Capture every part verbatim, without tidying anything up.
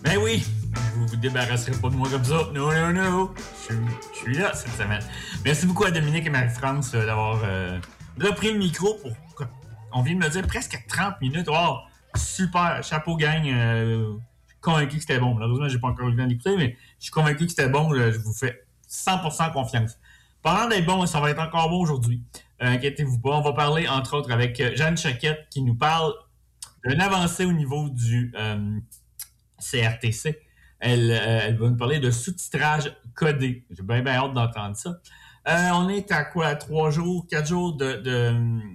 Ben oui, vous vous débarrasserez pas de moi comme ça. Non, non, non. Je, je suis là cette semaine. Merci beaucoup à Dominique et Marie-France euh, d'avoir euh, repris le micro pour... On vient de me dire presque trente minutes. Wow, super. Chapeau gang. Euh, je suis convaincu que c'était bon. Malheureusement, j'ai pas encore eu le temps d'écouter, mais je suis convaincu que c'était bon. Je, je vous fais cent pour cent confiance. Parlant d'être bon, ça va être encore bon aujourd'hui. Euh, inquiétez-vous pas. On va parler, entre autres, avec Jeanne Choquette qui nous parle d'une avancée au niveau du... Euh, C R T C. Elle, euh, elle va nous parler de sous-titrage codé. J'ai bien, bien hâte d'entendre ça. Euh, on est à quoi? Trois jours, quatre jours de, de,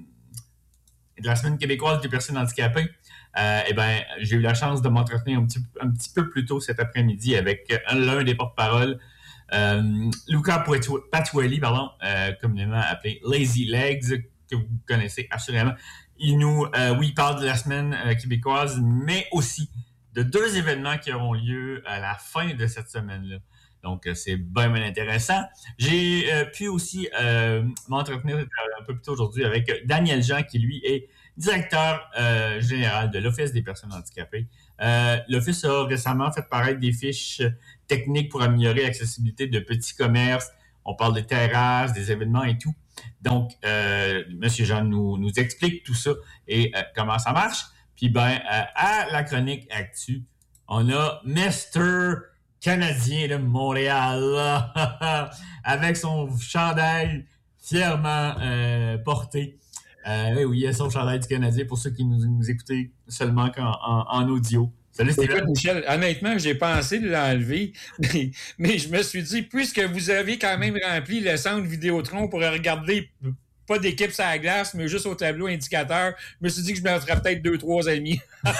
de la Semaine québécoise des personnes handicapées. Euh, eh bien, j'ai eu la chance de m'entretenir un petit, un petit peu plus tôt cet après-midi avec l'un des porte-paroles, euh, Luca Patuelli, pardon, euh, communément appelé Lazy Legs, que vous connaissez assurément. Il nous, euh, oui, il parle de la Semaine euh, québécoise, mais aussi de deux événements qui auront lieu à la fin de cette semaine-là. Donc, euh, c'est bien, bien intéressant. J'ai euh, pu aussi euh, m'entretenir un peu plus tôt aujourd'hui avec Daniel Jean, qui, lui, est directeur euh, général de l'Office des personnes handicapées. Euh, L'Office a récemment fait paraître des fiches techniques pour améliorer l'accessibilité de petits commerces. On parle des terrasses, des événements et tout. Donc, euh, M. Jean nous, nous explique tout ça et euh, comment ça marche. Puis ben, euh, à la chronique Actu, on a mister Canadien de Montréal là, avec son chandail fièrement euh, porté. Euh, oui, oui, il y a son chandail du Canadien pour ceux qui nous, nous écoutez seulement qu'en, en, en audio. Salut Stéphane. Écoute, Michel, honnêtement, j'ai pensé de l'enlever, mais, mais je me suis dit, puisque vous avez quand même rempli le centre Vidéotron pour regarder pas d'équipe sur la glace, mais juste au tableau indicateur, je me suis dit que je me ferais peut-être deux, trois amis.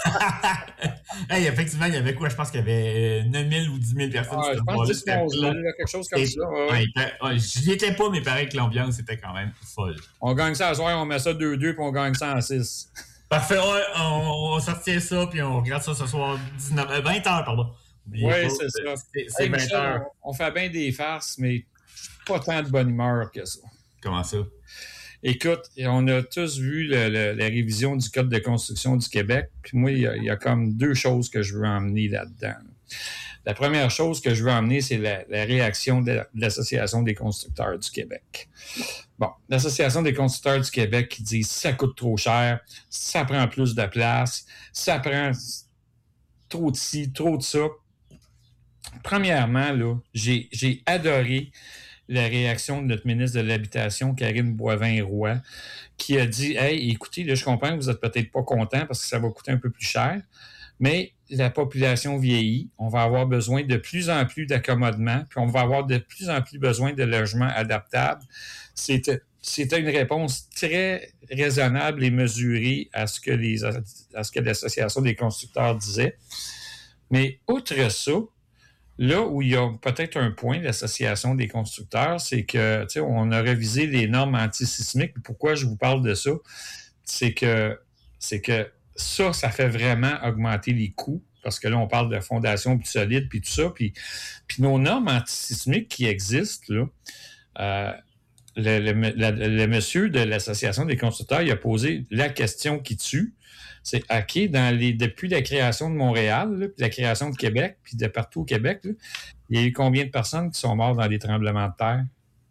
Hey, effectivement, il y avait quoi? Je pense qu'il y avait neuf mille ou dix mille personnes. Ah, je pense que c'est quelque chose comme ça. Ouais. Ouais, je n'y étais pas, mais pareil que l'ambiance était quand même folle. On gagne ça à soir, on met ça deux deux, puis on gagne ça en six. Parfait, ouais, on, on sortit ça, puis on regarde ça ce soir, dix-neuf, vingt heures, pardon. Oui, c'est ça. C'est, c'est hey, vingt Michel, heures. On, on fait bien des farces, mais pas tant de bonne humeur que ça. Comment ça? Écoute, on a tous vu le, le, la révision du Code de construction du Québec. Puis moi, il y, a, il y a comme deux choses que je veux emmener là-dedans. La première chose que je veux emmener, c'est la, la réaction de, de l'Association des constructeurs du Québec. Bon, l'Association des constructeurs du Québec qui dit ça coûte trop cher, ça prend plus de place, ça prend trop de ci, trop de ça. Premièrement, là, j'ai, j'ai adoré la réaction de notre ministre de l'Habitation, Karine Boivin-Roy, qui a dit « Hey, écoutez, là, je comprends que vous êtes peut-être pas content parce que ça va coûter un peu plus cher, mais la population vieillit, on va avoir besoin de plus en plus d'accommodements, puis on va avoir de plus en plus besoin de logements adaptables. » C'était, c'était une réponse très raisonnable et mesurée à ce que les, à ce que l'Association des constructeurs disait. Mais outre ça, là où il y a peut-être un point, l'Association des constructeurs, c'est que, tu sais, on a révisé les normes antisismiques. Pourquoi je vous parle de ça? C'est que, c'est que ça, ça fait vraiment augmenter les coûts, parce que là, on parle de fondations plus solides, puis tout ça. Puis, puis nos normes antisismiques qui existent, là, euh, le, le, le, le monsieur de l'Association des constructeurs, il a posé la question qui tue. C'est OK, dans les, depuis la création de Montréal, là, puis la création de Québec, puis de partout au Québec, là, il y a eu combien de personnes qui sont mortes dans des tremblements de terre?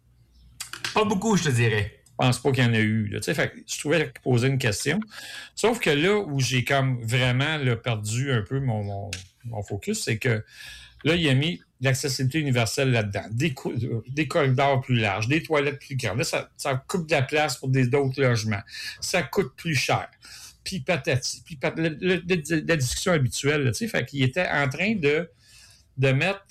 Pas beaucoup, je te dirais. Je pense pas qu'il y en a eu. Là. Fait, je trouvais qu'il posait une question. Sauf que là où j'ai comme vraiment là, perdu un peu mon, mon, mon focus, c'est que là, il a mis l'accessibilité universelle là-dedans. Des, des corridors plus larges, des toilettes plus grandes. Là, ça, ça coupe de la place pour des, d'autres logements. Ça coûte plus cher. Puis patati, puis pat, la, la, la, la discussion habituelle, tu sais, fait qu'il était en train de, de mettre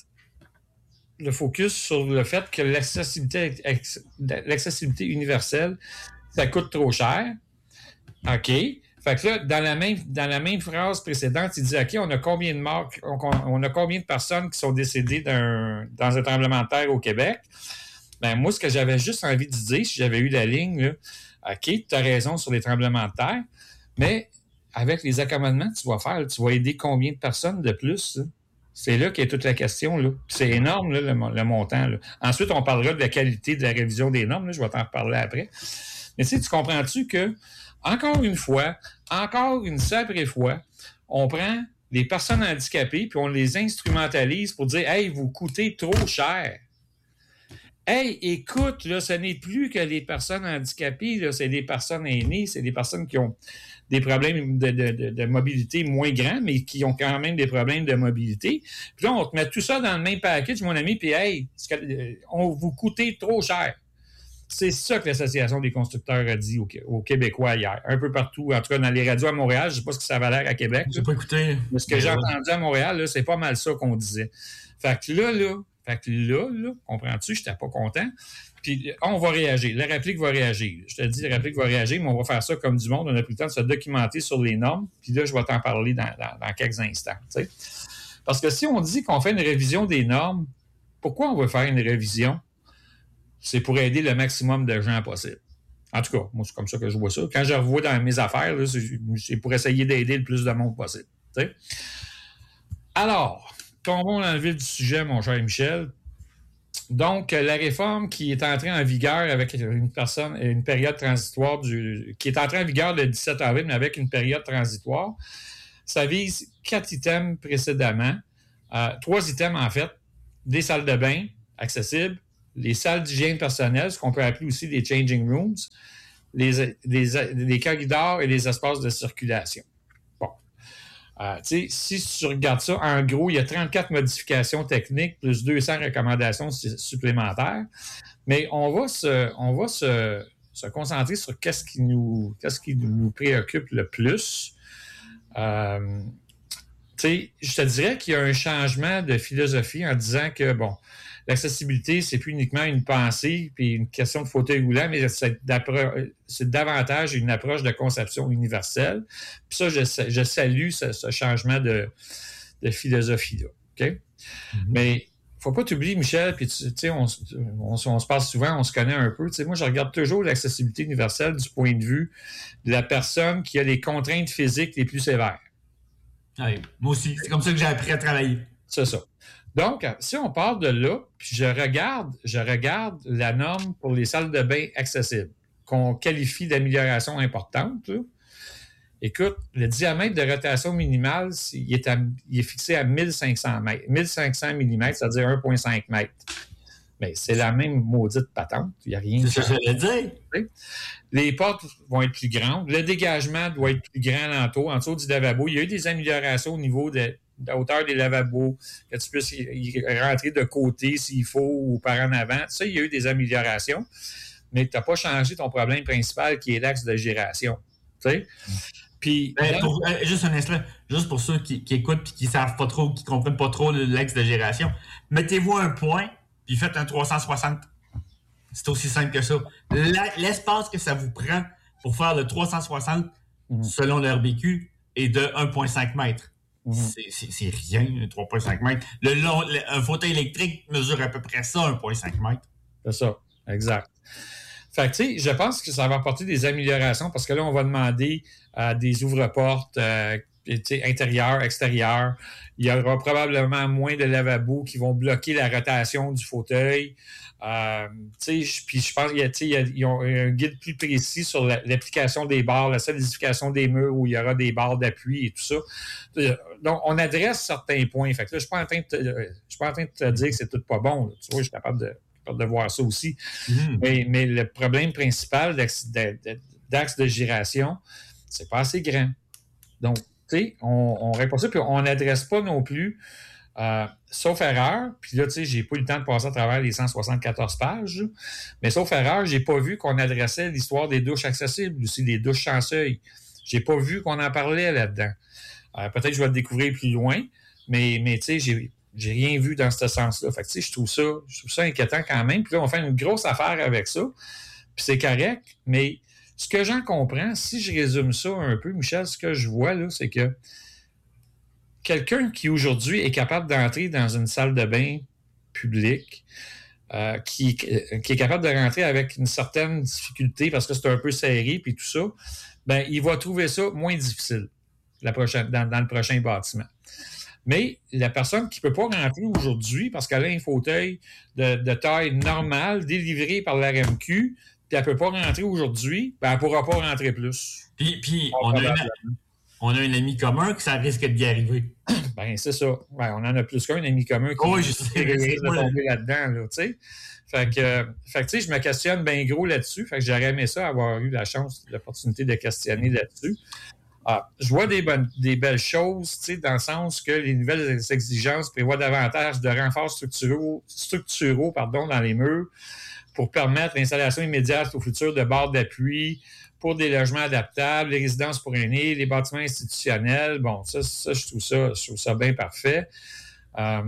le focus sur le fait que l'accessibilité, l'accessibilité universelle, ça coûte trop cher. OK. Fait que là, dans la même, dans la même phrase précédente, il dit, OK, on a combien de morts, on, on a combien de personnes qui sont décédées d'un, dans un tremblement de terre au Québec? Ben, moi, ce que j'avais juste envie de dire, si j'avais eu la ligne, là, OK, tu as raison sur les tremblements de terre, mais avec les accommodements que tu vas faire, tu vas aider combien de personnes de plus? Là? C'est là qu'est toute la question. Là. C'est énorme, là, le, le montant. Là. Ensuite, on parlera de la qualité de la révision des normes. Là, je vais t'en reparler après. Mais tu sais, tu comprends-tu que, encore une fois, encore une sacrée fois, on prend les personnes handicapées, puis on les instrumentalise pour dire « Hey, vous coûtez trop cher. » Hey, écoute, là, ce n'est plus que les personnes handicapées, là, c'est des personnes aînées, c'est des personnes qui ont des problèmes de, de, de, de mobilité moins grands, mais qui ont quand même des problèmes de mobilité. Puis là, on te met tout ça dans le même package, mon ami, puis hey, on vous coûtez trop cher. C'est ça que l'Association des constructeurs a dit aux, aux Québécois hier. Un peu partout, en tout cas dans les radios à Montréal. Je ne sais pas ce que ça va l'air à Québec. Je n'ai pas écouté. Mais ce que j'ai entendu à Montréal, là, c'est pas mal ça qu'on disait. Fait que là, là, fait que là, là, comprends-tu, je n'étais pas content. Puis on va réagir. La réplique va réagir. Je te dis, la réplique va réagir, mais on va faire ça comme du monde. On a pris le temps de se documenter sur les normes. Puis là, je vais t'en parler dans, dans, dans quelques instants. T'sais. Parce que si on dit qu'on fait une révision des normes, pourquoi on veut faire une révision? C'est pour aider le maximum de gens possible. En tout cas, moi, c'est comme ça que je vois ça. Quand je revois dans mes affaires, là, c'est pour essayer d'aider le plus de monde possible. T'sais. Alors, tombons dans le vif du sujet, mon cher Michel. Donc, la réforme qui est entrée en vigueur avec une personne, une période transitoire, du, qui est entrée en vigueur le dix-sept avril, mais avec une période transitoire, ça vise quatre items précédemment, euh, trois items en fait, des salles de bain accessibles, les salles d'hygiène personnelle, ce qu'on peut appeler aussi des changing rooms, les, les, les corridors et les espaces de circulation. Euh, si tu regardes ça, en gros, il y a trente-quatre modifications techniques plus deux cents recommandations supplémentaires. Mais on va se, on va se, se concentrer sur qu'est-ce qui nous, qu'est-ce qui nous préoccupe le plus. Euh, je te dirais qu'il y a un changement de philosophie en disant que, bon, l'accessibilité, c'est plus uniquement une pensée puis une question de fauteuil roulant, mais c'est, c'est davantage une approche de conception universelle. Puis ça, je, je salue ce, ce changement de, de philosophie-là. OK? Mm-hmm. Mais il ne faut pas t'oublier, Michel, puis tu sais, on, on, on se parle souvent, on se connaît un peu. Tu sais, moi, je regarde toujours l'accessibilité universelle du point de vue de la personne qui a les contraintes physiques les plus sévères. Oui, moi aussi. C'est comme ça que j'ai appris à travailler. C'est ça. Donc, si on part de là, puis je regarde, je regarde la norme pour les salles de bain accessibles, qu'on qualifie d'amélioration importante, là. Écoute, le diamètre de rotation minimale, il est, à, il est fixé à mille cinq cents mètres, mille cinq cents millimètres, c'est-à-dire un virgule cinq mètres. Mais c'est la même maudite patente. Il n'y a rien de C'est ça que je veux dire. Les portes vont être plus grandes. Le dégagement doit être plus grand alentour, en dessous du lavabo. Il y a eu des améliorations au niveau de, de la hauteur des lavabos, que tu puisses y, y rentrer de côté s'il faut ou par en avant. Ça, il y a eu des améliorations. Mais tu n'as pas changé ton problème principal qui est l'axe de giration. Tu sais? Puis, ben, pour, euh, juste un instant, juste pour ceux qui, qui écoutent et qui ne savent pas trop, qui ne comprennent pas trop l'axe de giration, mettez-vous un point puis faites un trois cent soixante. C'est aussi simple que ça. La, l'espace que ça vous prend pour faire le trois cent soixante, mmh. selon le R B Q, est de un virgule cinq mètres. Mmh. C'est, c'est, c'est rien, trois virgule cinq mètres. Le long, le, un fauteuil électrique mesure à peu près ça, un virgule cinq mètres. C'est ça, exact. Fait que, tu sais, je pense que ça va apporter des améliorations parce que là, on va demander euh, des ouvre-portes euh, intérieurs, extérieurs. Il y aura probablement moins de lavabos qui vont bloquer la rotation du fauteuil. Euh, tu sais, puis je pense qu'il y a, y a un guide plus précis sur la, l'application des barres, la solidification des murs où il y aura des barres d'appui et tout ça. Donc, on adresse certains points. Fait que là, je suis pas en train de te, je suis pas en train de te dire que c'est tout pas bon. Là. Tu vois, je suis capable de de voir ça aussi. Mm-hmm. Mais, mais le problème principal d'axe de, d'axe de giration, c'est pas assez grand. Donc, tu sais, on, on répond ça, puis on n'adresse pas non plus, euh, sauf erreur, puis là, tu sais, j'ai pas eu le temps de passer à travers les cent soixante-quatorze pages, mais sauf erreur, j'ai pas vu qu'on adressait l'histoire des douches accessibles, aussi des douches sans seuil. J'ai pas vu qu'on en parlait là-dedans. Euh, peut-être que je vais le découvrir plus loin, mais, mais tu sais, j'ai J'ai rien vu dans ce sens-là. Fait que, tu sais, je trouve ça, je trouve ça inquiétant quand même. Puis là, on fait une grosse affaire avec ça. Puis c'est correct. Mais ce que j'en comprends, si je résume ça un peu, Michel, ce que je vois, là, c'est que quelqu'un qui aujourd'hui est capable d'entrer dans une salle de bain publique, euh, qui, qui est capable de rentrer avec une certaine difficulté parce que c'est un peu serré puis tout ça, ben il va trouver ça moins difficile la prochaine, dans, dans le prochain bâtiment. Mais la personne qui ne peut pas rentrer aujourd'hui parce qu'elle a un fauteuil de, de taille normale délivré par l'R M Q, puis elle ne peut pas rentrer aujourd'hui, ben elle ne pourra pas rentrer plus. Puis, puis on, a une, on a un ami commun que ça risque d'y arriver. Ben, c'est ça. Ben, on en a plus qu'un ami commun qui oh, je sais, risque de tomber là-dedans, là, tu sais. Fait que, euh, fait que tu sais, je me questionne bien gros là-dessus. Fait que j'aurais aimé ça, avoir eu la chance, l'opportunité de questionner là-dessus. Ah, je vois des, bonnes, des belles choses, tu sais, dans le sens que les nouvelles exigences prévoient davantage de renforts structuraux, structuraux pardon, dans les murs pour permettre l'installation immédiate au futur de barres d'appui pour des logements adaptables, les résidences pour aînés, les bâtiments institutionnels. Bon, ça, ça, je trouve ça, je trouve ça bien parfait. Euh,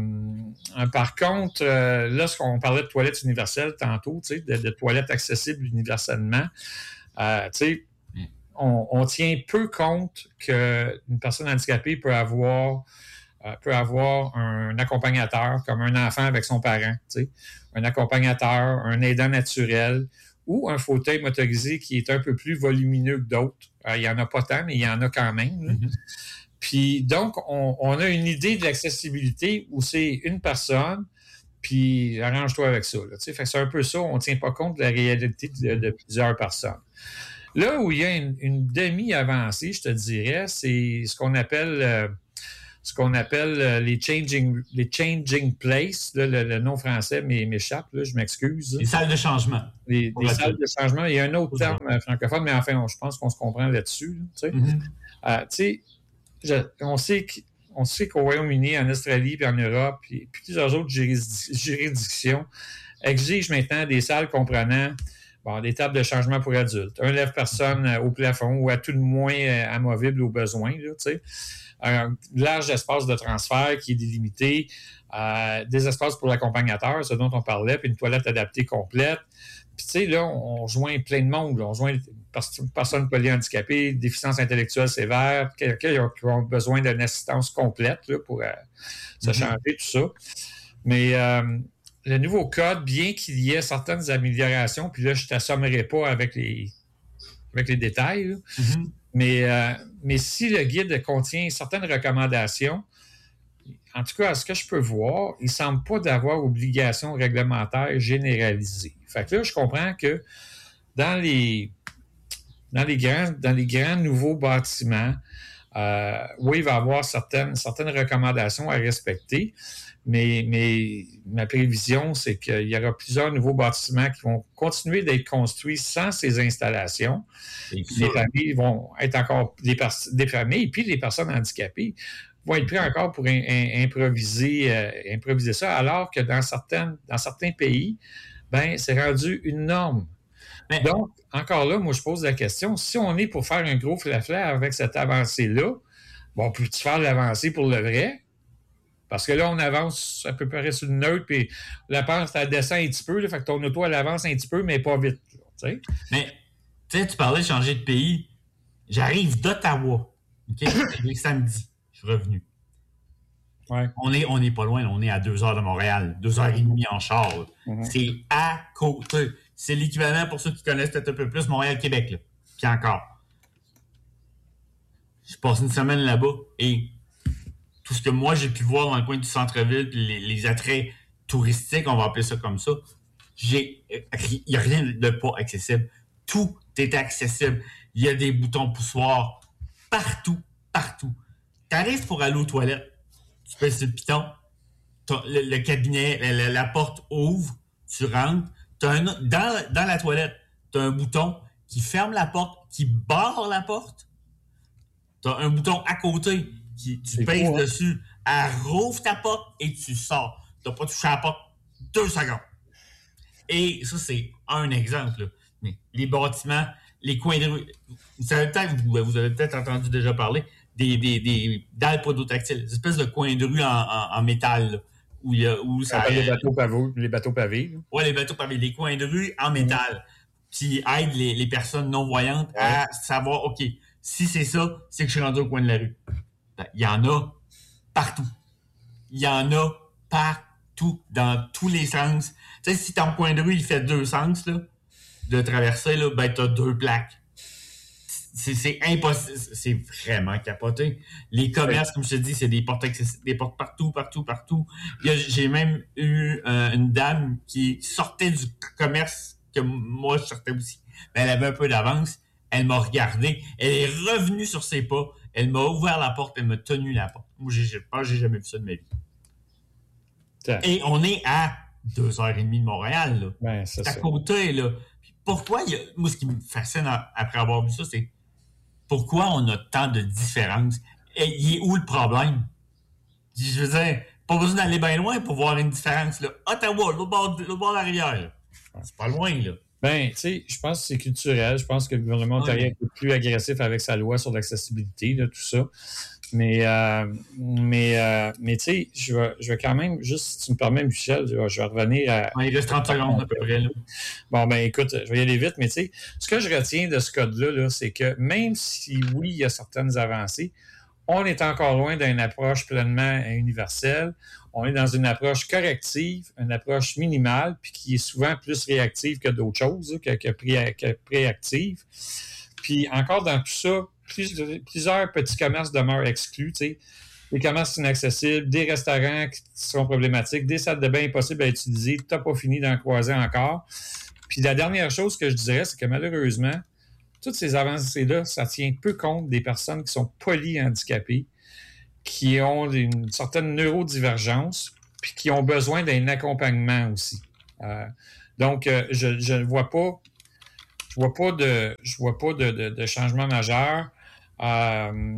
par contre, euh, lorsqu'on parlait de toilettes universelles tantôt, tu sais, de, de toilettes accessibles universellement, euh, tu sais, On, on tient peu compte qu'une personne handicapée peut avoir, euh, peut avoir un accompagnateur comme un enfant avec son parent, tu sais, un accompagnateur, un aidant naturel ou un fauteuil motorisé qui est un peu plus volumineux que d'autres. Euh, il n'y en a pas tant, mais il y en a quand même. Mm-hmm. Puis donc, on, on a une idée de l'accessibilité où c'est une personne, puis arrange-toi avec ça. Là, tu sais, fait que c'est un peu ça, on ne tient pas compte de la réalité de, de plusieurs personnes. Là où il y a une, une demi-avancée, je te dirais, c'est ce qu'on appelle euh, ce qu'on appelle euh, les changing les changing places. Là, le, le nom français m'échappe, là, je m'excuse. Les salles de changement. Les, les salles de changement. Il y a un autre terme euh, francophone, mais enfin, on, je pense qu'on se comprend là-dessus. Là, tu sais, mm-hmm. euh, tu sais je, on sait que, on sait qu'au Royaume-Uni, en Australie, puis en Europe, puis, puis plusieurs autres juridic- juridictions exigent maintenant des salles comprenant bon, des tables de changement pour adultes, un lève-personne au plafond ou à tout le moins amovible au besoin, là, tu sais, un large espace de transfert qui est délimité, euh, des espaces pour l'accompagnateur, ce dont on parlait, puis une toilette adaptée complète. Puis, tu sais, là, on joint plein de monde. Là. On joint personnes polyhandicapées, déficience intellectuelle sévère, quelqu'un qui ont besoin d'une assistance complète là, pour euh, se mm-hmm. changer, tout ça. Mais euh, le nouveau code, bien qu'il y ait certaines améliorations, puis là, je ne t'assommerai pas avec les, avec les détails, là, mm-hmm. mais, euh, mais si le guide contient certaines recommandations, en tout cas, à ce que je peux voir, il ne semble pas d'avoir obligation réglementaire généralisée. Fait que là, je comprends que dans les, dans les, grands, dans les grands nouveaux bâtiments, euh, oui, il va y avoir certaines, certaines recommandations à respecter, mais, mais ma prévision, c'est qu'il y aura plusieurs nouveaux bâtiments qui vont continuer d'être construits sans ces installations. Les familles vont être encore des, pers- des familles, puis les personnes handicapées vont être pris encore pour in, in, improviser, euh, improviser ça, alors que dans, certaines, dans certains pays, ben, c'est rendu une norme. Mais, donc, encore là, moi, je pose la question, si on est pour faire un gros flafla avec cette avancée-là, bon, peux-tu faire l'avancée pour le vrai? Parce que là, on avance à peu près sur le neutre, puis la pente, elle descend un petit peu, là, fait que ton auto, elle avance un petit peu, mais pas vite. T'sais. Mais, tu sais, tu parlais de changer de pays. J'arrive d'Ottawa, OK? Samedi. Je suis revenu. Ouais. On est, on est pas loin, là. On est à deux heures de Montréal, deux heures et demie en char. Mm-hmm. C'est à côté. C'est l'équivalent, pour ceux qui connaissent peut-être un peu plus, Montréal-Québec. Là. Puis encore. Je passe une semaine là-bas et tout ce que moi j'ai pu voir dans le coin du centre-ville, puis les, les attraits touristiques, on va appeler ça comme ça, j'ai, il n'y a rien de pas accessible. Tout est accessible. Il y a des boutons poussoirs partout, partout. Tu arrives pour aller aux toilettes, tu pèses sur le piton, le, le cabinet, la, la porte ouvre, tu rentres, t'as un, dans, dans la toilette, tu as un bouton qui ferme la porte, qui barre la porte. Tu as un bouton à côté, qui, tu pèses cool, dessus, elle rouvre ta porte et tu sors. Tu n'as pas touché à la porte deux secondes. Et ça, c'est un exemple. Là. Mais les bâtiments, les coins de rue, vous savez peut-être, vous, vous avez peut-être entendu déjà parler, des, des, des dalles podotactiles, des espèces de coins de rue en, en, en métal, là, où, il y a, où ça... Les bateaux pavés. Les bateaux pavés. Oui, les bateaux pavés, les coins de rue en métal, mmh. qui aident les, les personnes non-voyantes ouais. à savoir, OK, si c'est ça, c'est que je suis rendu au coin de la rue. Ben, il y en a partout. Il y en a partout, dans tous les sens. Tu sais, si ton coin de rue, il fait deux sens, là, de traverser, là, ben, t'as deux plaques. C'est, c'est impossible. C'est vraiment capoté. Les commerces, comme je te dis, c'est des portes, des portes partout, partout, partout. Il y a, j'ai même eu euh, une dame qui sortait du commerce que moi, je sortais aussi. Ben, elle avait un peu d'avance. Elle m'a regardé. Elle est revenue sur ses pas. Elle m'a ouvert la porte, elle m'a tenu la porte. Moi, j'ai, je pense que j'ai jamais vu ça de ma vie. Tiens. Et on est à deux heures trente de Montréal, là. Ben, c'est, c'est à ça. côté, là. Puis pourquoi, il y a, moi, ce qui me fascine après avoir vu ça, c'est pourquoi on a tant de différences? Et il est où le problème? Je veux dire, pas besoin d'aller bien loin pour voir une différence, là. Ottawa, l'autre bord, l'autre bord de la rivière, là. C'est pas loin, là. Ben, tu sais, je pense que c'est culturel. Je pense que le gouvernement ontarien est plus agressif avec sa loi sur l'accessibilité, là, tout ça. Mais, euh, mais, euh, mais tu sais, je vais, je vais quand même, juste si tu me permets, Michel, je vais, je vais revenir à... Ouais, il reste trente secondes à peu près, là. Bon, ben écoute, je vais y aller vite, mais tu sais, ce que je retiens de ce code-là, là, c'est que même si, oui, il y a certaines avancées, on est encore loin d'une approche pleinement universelle. On est dans une approche corrective, une approche minimale, puis qui est souvent plus réactive que d'autres choses, que, que, pré, que préactive. Puis encore dans tout ça, plus, plusieurs petits commerces demeurent exclus, tu sais. Des commerces inaccessibles, des restaurants qui sont problématiques, des salles de bain impossibles à utiliser, tu n'as pas fini d'en croiser encore. Puis la dernière chose que je dirais, c'est que malheureusement, toutes ces avancées-là, ça tient peu compte des personnes qui sont polyhandicapées, qui ont une certaine neurodivergence, puis qui ont besoin d'un accompagnement aussi. Euh, donc, euh, je ne vois pas, je vois pas de, je vois pas de, de, de changement majeur. Euh,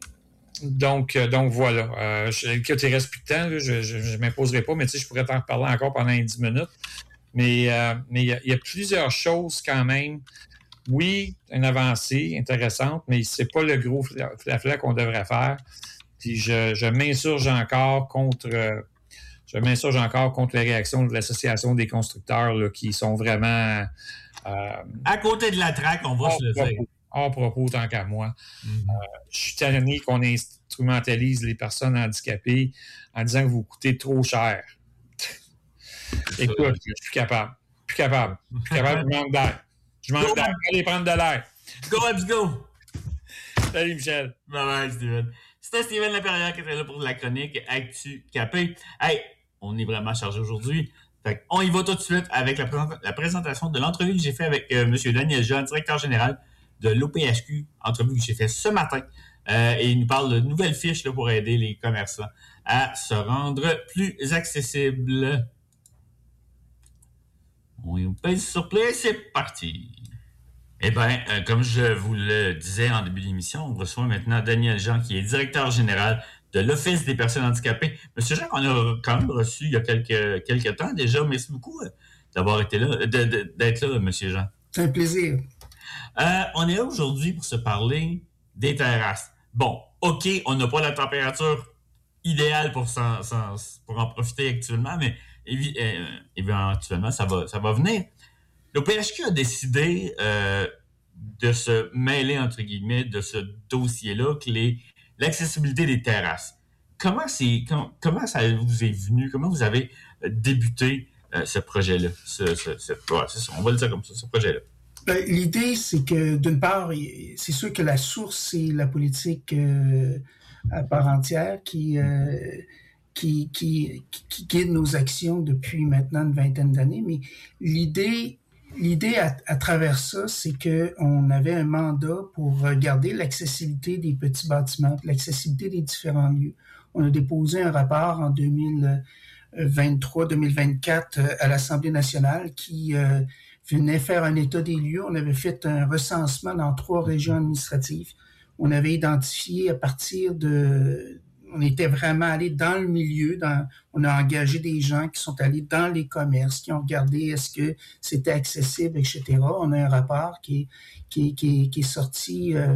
donc, donc voilà. Euh, je, écoute, il reste plus de temps, là, je ne m'imposerai pas, mais tu sais, je pourrais t'en reparler encore pendant dix minutes. Mais euh, mais il y, y a plusieurs choses quand même. Oui, une avancée intéressante, mais c'est pas le gros flafla qu'on devrait faire. Puis je, je m'insurge encore contre euh, je m'insurge encore contre les réactions de l'Association des constructeurs là, qui sont vraiment euh, à côté de la traque, on va se le dire. Hors propos, tant qu'à moi. Mm-hmm. Euh, je suis tanné qu'on instrumentalise les personnes handicapées en disant que vous coûtez trop cher. Écoute, je suis plus capable. Plus capable. Plus capable, je manque d'air. Je manque d'air. Allez prendre de l'air. Go, let's go! Salut, Michel. Bye bye, Steven. C'était Steven Laperrière qui était là pour la chronique Actu Capé. Hey, on est vraiment chargé aujourd'hui. Fait on y va tout de suite avec la, présent- la présentation de l'entrevue que j'ai fait avec euh, M. Daniel Jean, directeur général de l'O P H Q. Entrevue que j'ai fait ce matin. Euh, et il nous parle de nouvelles fiches là, pour aider les commerçants à se rendre plus accessibles. On pèse sur play, c'est parti. Eh bien, euh, comme je vous le disais en début d'émission, on reçoit maintenant Daniel Jean, qui est directeur général de l'Office des personnes handicapées. Monsieur Jean, qu'on a quand même reçu il y a quelques, quelques temps déjà. Merci beaucoup euh, d'avoir été là, de, de, d'être là, Monsieur Jean. C'est un plaisir. Euh, on est là aujourd'hui pour se parler des terrasses. Bon, OK, on n'a pas la température idéale pour, s'en, s'en, pour en profiter actuellement, mais évi- euh, éventuellement, ça va, ça va venir. L'O P H Q a décidé euh, de se mêler, entre guillemets, de ce dossier-là, que les, l'accessibilité des terrasses. Comment, c'est, com- comment ça vous est venu? Comment vous avez débuté euh, ce projet-là? Ce, ce, ce, ouais, c'est ça, on va le dire comme ça, ce projet-là. Ben, l'idée, c'est que, d'une part, c'est sûr que la source, c'est la politique euh, à part entière qui, euh, qui, qui, qui guide nos actions depuis maintenant une vingtaine d'années, mais l'idée... L'idée à, à travers ça, c'est que on avait un mandat pour regarder l'accessibilité des petits bâtiments, l'accessibilité des différents lieux. On a déposé un rapport en deux mille vingt-trois deux mille vingt-quatre à l'Assemblée nationale qui euh, venait faire un état des lieux. On avait fait un recensement dans trois régions administratives. On avait identifié à partir de... On était vraiment allé dans le milieu, dans, on a engagé des gens qui sont allés dans les commerces, qui ont regardé est-ce que c'était accessible, et cetera. On a un rapport qui est, qui est, qui est, qui est sorti euh,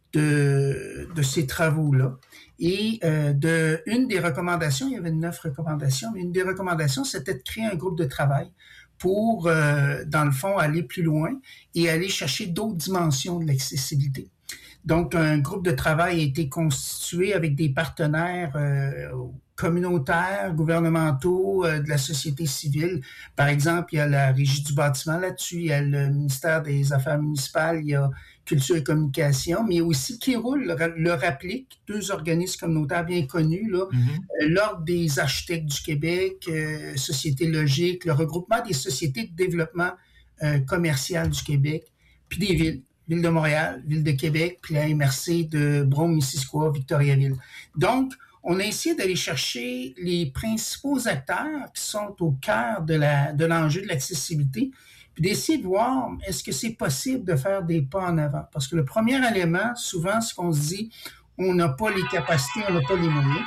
de, de ces travaux-là. Et euh, de une des recommandations, il y avait neuf recommandations, mais une des recommandations, c'était de créer un groupe de travail pour, euh, dans le fond, aller plus loin et aller chercher d'autres dimensions de l'accessibilité. Donc, un groupe de travail a été constitué avec des partenaires euh, communautaires, gouvernementaux, euh, de la société civile. Par exemple, il y a la Régie du bâtiment là-dessus, il y a le ministère des Affaires municipales, il y a Culture et Communication, mais il y a aussi Kéroul, le, le Rapplic, deux organismes communautaires bien connus, là, mm-hmm. euh, l'Ordre des architectes du Québec, euh, Société Logique, le regroupement des sociétés de développement euh, commercial du Québec, puis des villes. Ville de Montréal, Ville de Québec, puis la M R C de Brome-Missisquoi, Victoriaville. Donc, on a essayé d'aller chercher les principaux acteurs qui sont au cœur de la de l'enjeu de l'accessibilité, puis d'essayer de voir est-ce que c'est possible de faire des pas en avant. Parce que le premier élément, souvent, c'est qu'on se dit, on n'a pas les capacités, on n'a pas les moyens.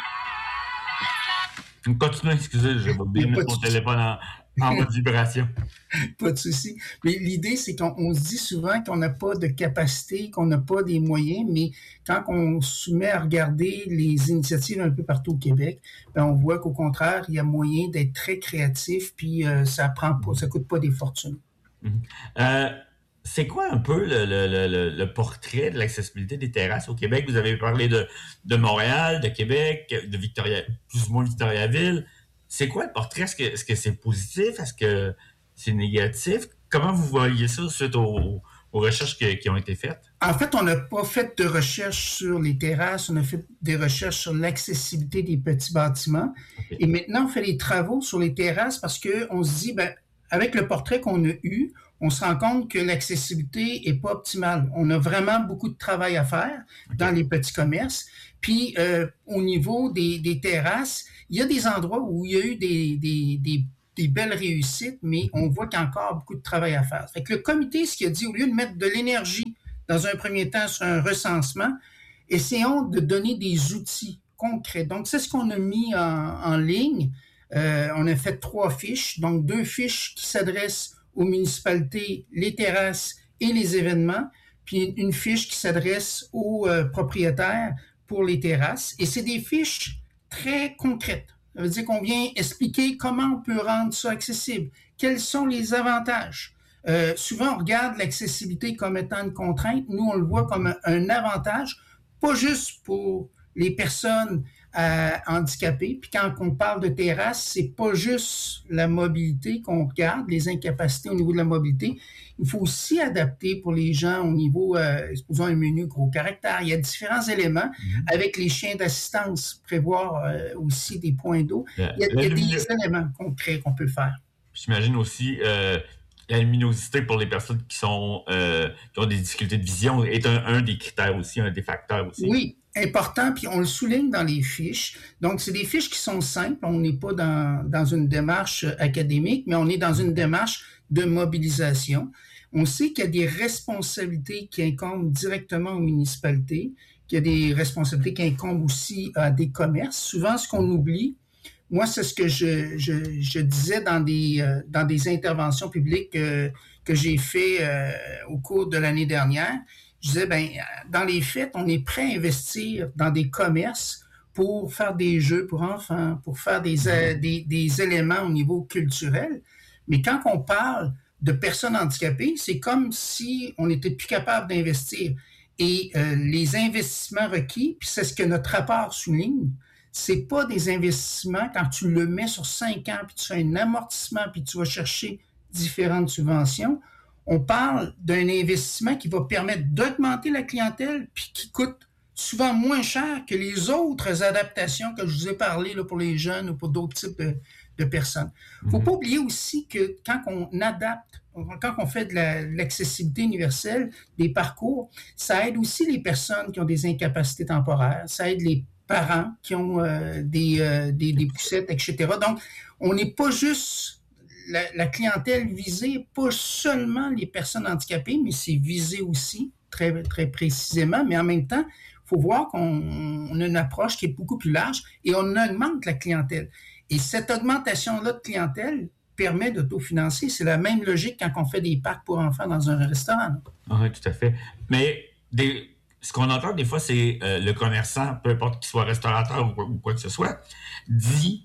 Continuez, excusez, je vais bien mettre mon téléphone en, en mode vibration. Pas de souci. Mais l'idée, c'est qu'on on se dit souvent qu'on n'a pas de capacité, qu'on n'a pas des moyens, mais quand on se met à regarder les initiatives un peu partout au Québec, ben on voit qu'au contraire, il y a moyen d'être très créatif, puis euh, ça prend pas, ça coûte pas des fortunes. Mm-hmm. Euh, c'est quoi un peu le, le, le, le portrait de l'accessibilité des terrasses au Québec? Vous avez parlé de, de Montréal, de Québec, de Victoria, plus ou moins Victoriaville. C'est quoi le portrait? Est-ce que, est-ce que c'est positif? Est-ce que c'est négatif? Comment vous voyez ça suite aux, aux recherches que, qui ont été faites? En fait, on n'a pas fait de recherche sur les terrasses, on a fait des recherches sur l'accessibilité des petits bâtiments. Okay. Et maintenant, on fait des travaux sur les terrasses parce qu'on se dit, ben, avec le portrait qu'on a eu, on se rend compte que l'accessibilité est pas optimale. On a vraiment beaucoup de travail à faire okay. dans les petits commerces. Puis, euh, au niveau des, des terrasses, il y a des endroits où il y a eu des, des, des, des belles réussites, mais on voit qu'il y a encore beaucoup de travail à faire. Fait que le comité, ce qu'il a dit, au lieu de mettre de l'énergie dans un premier temps sur un recensement, essayons de donner des outils concrets. Donc, c'est ce qu'on a mis en, en ligne. Euh, on a fait trois fiches, donc deux fiches qui s'adressent aux municipalités, les terrasses et les événements, puis une fiche qui s'adresse aux euh, propriétaires pour les terrasses. Et c'est des fiches très concrètes. Ça veut dire qu'on vient expliquer comment on peut rendre ça accessible, quels sont les avantages. Euh, souvent, on regarde l'accessibilité comme étant une contrainte. Nous, on le voit comme un, un avantage, pas juste pour les personnes euh, handicapées. Puis quand on parle de terrasse, c'est pas juste la mobilité qu'on regarde, les incapacités au niveau de la mobilité. Il faut aussi adapter pour les gens au niveau, euh, supposons un menu gros caractère. Il y a différents éléments mm-hmm. avec les chiens d'assistance, prévoir euh, aussi des points d'eau. La, il y a, il y a des luminosité. éléments concrets qu'on peut faire. J'imagine aussi euh, la luminosité pour les personnes qui sont euh, qui ont des difficultés de vision est un, un des critères aussi, un des facteurs aussi. Oui. Important, puis on le souligne dans les fiches. Donc, c'est des fiches qui sont simples. On n'est pas dans, dans une démarche académique, mais on est dans une démarche de mobilisation. On sait qu'il y a des responsabilités qui incombent directement aux municipalités, qu'il y a des responsabilités qui incombent aussi à des commerces. Souvent, ce qu'on oublie, moi, c'est ce que je, je, je disais dans des, euh, dans des interventions publiques euh, que j'ai fait euh, au cours de l'année dernière. Je disais, ben, dans les faits, on est prêt à investir dans des commerces pour faire des jeux pour enfants, pour faire des, euh, des, des éléments au niveau culturel. Mais quand on parle de personnes handicapées, c'est comme si on n'était plus capable d'investir. Et euh, les investissements requis, puis c'est ce que notre rapport souligne, c'est pas des investissements quand tu le mets sur cinq ans, puis tu fais un amortissement, puis tu vas chercher différentes subventions. On parle d'un investissement qui va permettre d'augmenter la clientèle puis qui coûte souvent moins cher que les autres adaptations que je vous ai parlé là, pour les jeunes ou pour d'autres types de, de personnes. Il ne faut pas oublier aussi que quand on adapte, quand on fait de la, l'accessibilité universelle, des parcours, ça aide aussi les personnes qui ont des incapacités temporaires, ça aide les parents qui ont euh, des, euh, des, des poussettes, et cetera. Donc, on n'est pas juste... La, la clientèle visée, pas seulement les personnes handicapées, mais c'est visé aussi très, très précisément. Mais en même temps, il faut voir qu'on on a une approche qui est beaucoup plus large et on augmente la clientèle. Et cette augmentation-là de clientèle permet d'autofinancer. C'est la même logique quand on fait des parcs pour enfants dans un restaurant. Oui, tout à fait. Mais des, ce qu'on entend des fois, c'est euh, le commerçant, peu importe qu'il soit restaurateur ou quoi, ou quoi que ce soit, dit...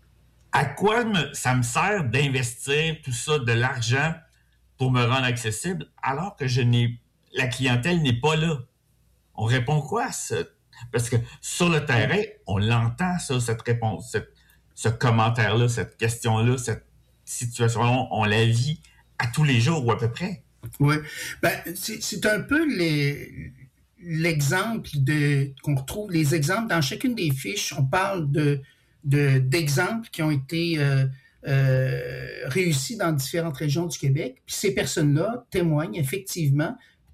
À quoi me, ça me sert d'investir tout ça, de l'argent, pour me rendre accessible, alors que je n'ai la clientèle n'est pas là? On répond quoi à ça? Parce que sur le terrain, on l'entend, ça, cette réponse, cette, ce commentaire-là, cette question-là, cette situation-là, on la vit à tous les jours ou à peu près. Oui. Ben, c'est, c'est un peu les, l'exemple de, qu'on retrouve, les exemples dans chacune des fiches. On parle de De, d'exemples qui ont été euh, euh, réussis dans différentes régions du Québec. Puis ces personnes-là témoignent effectivement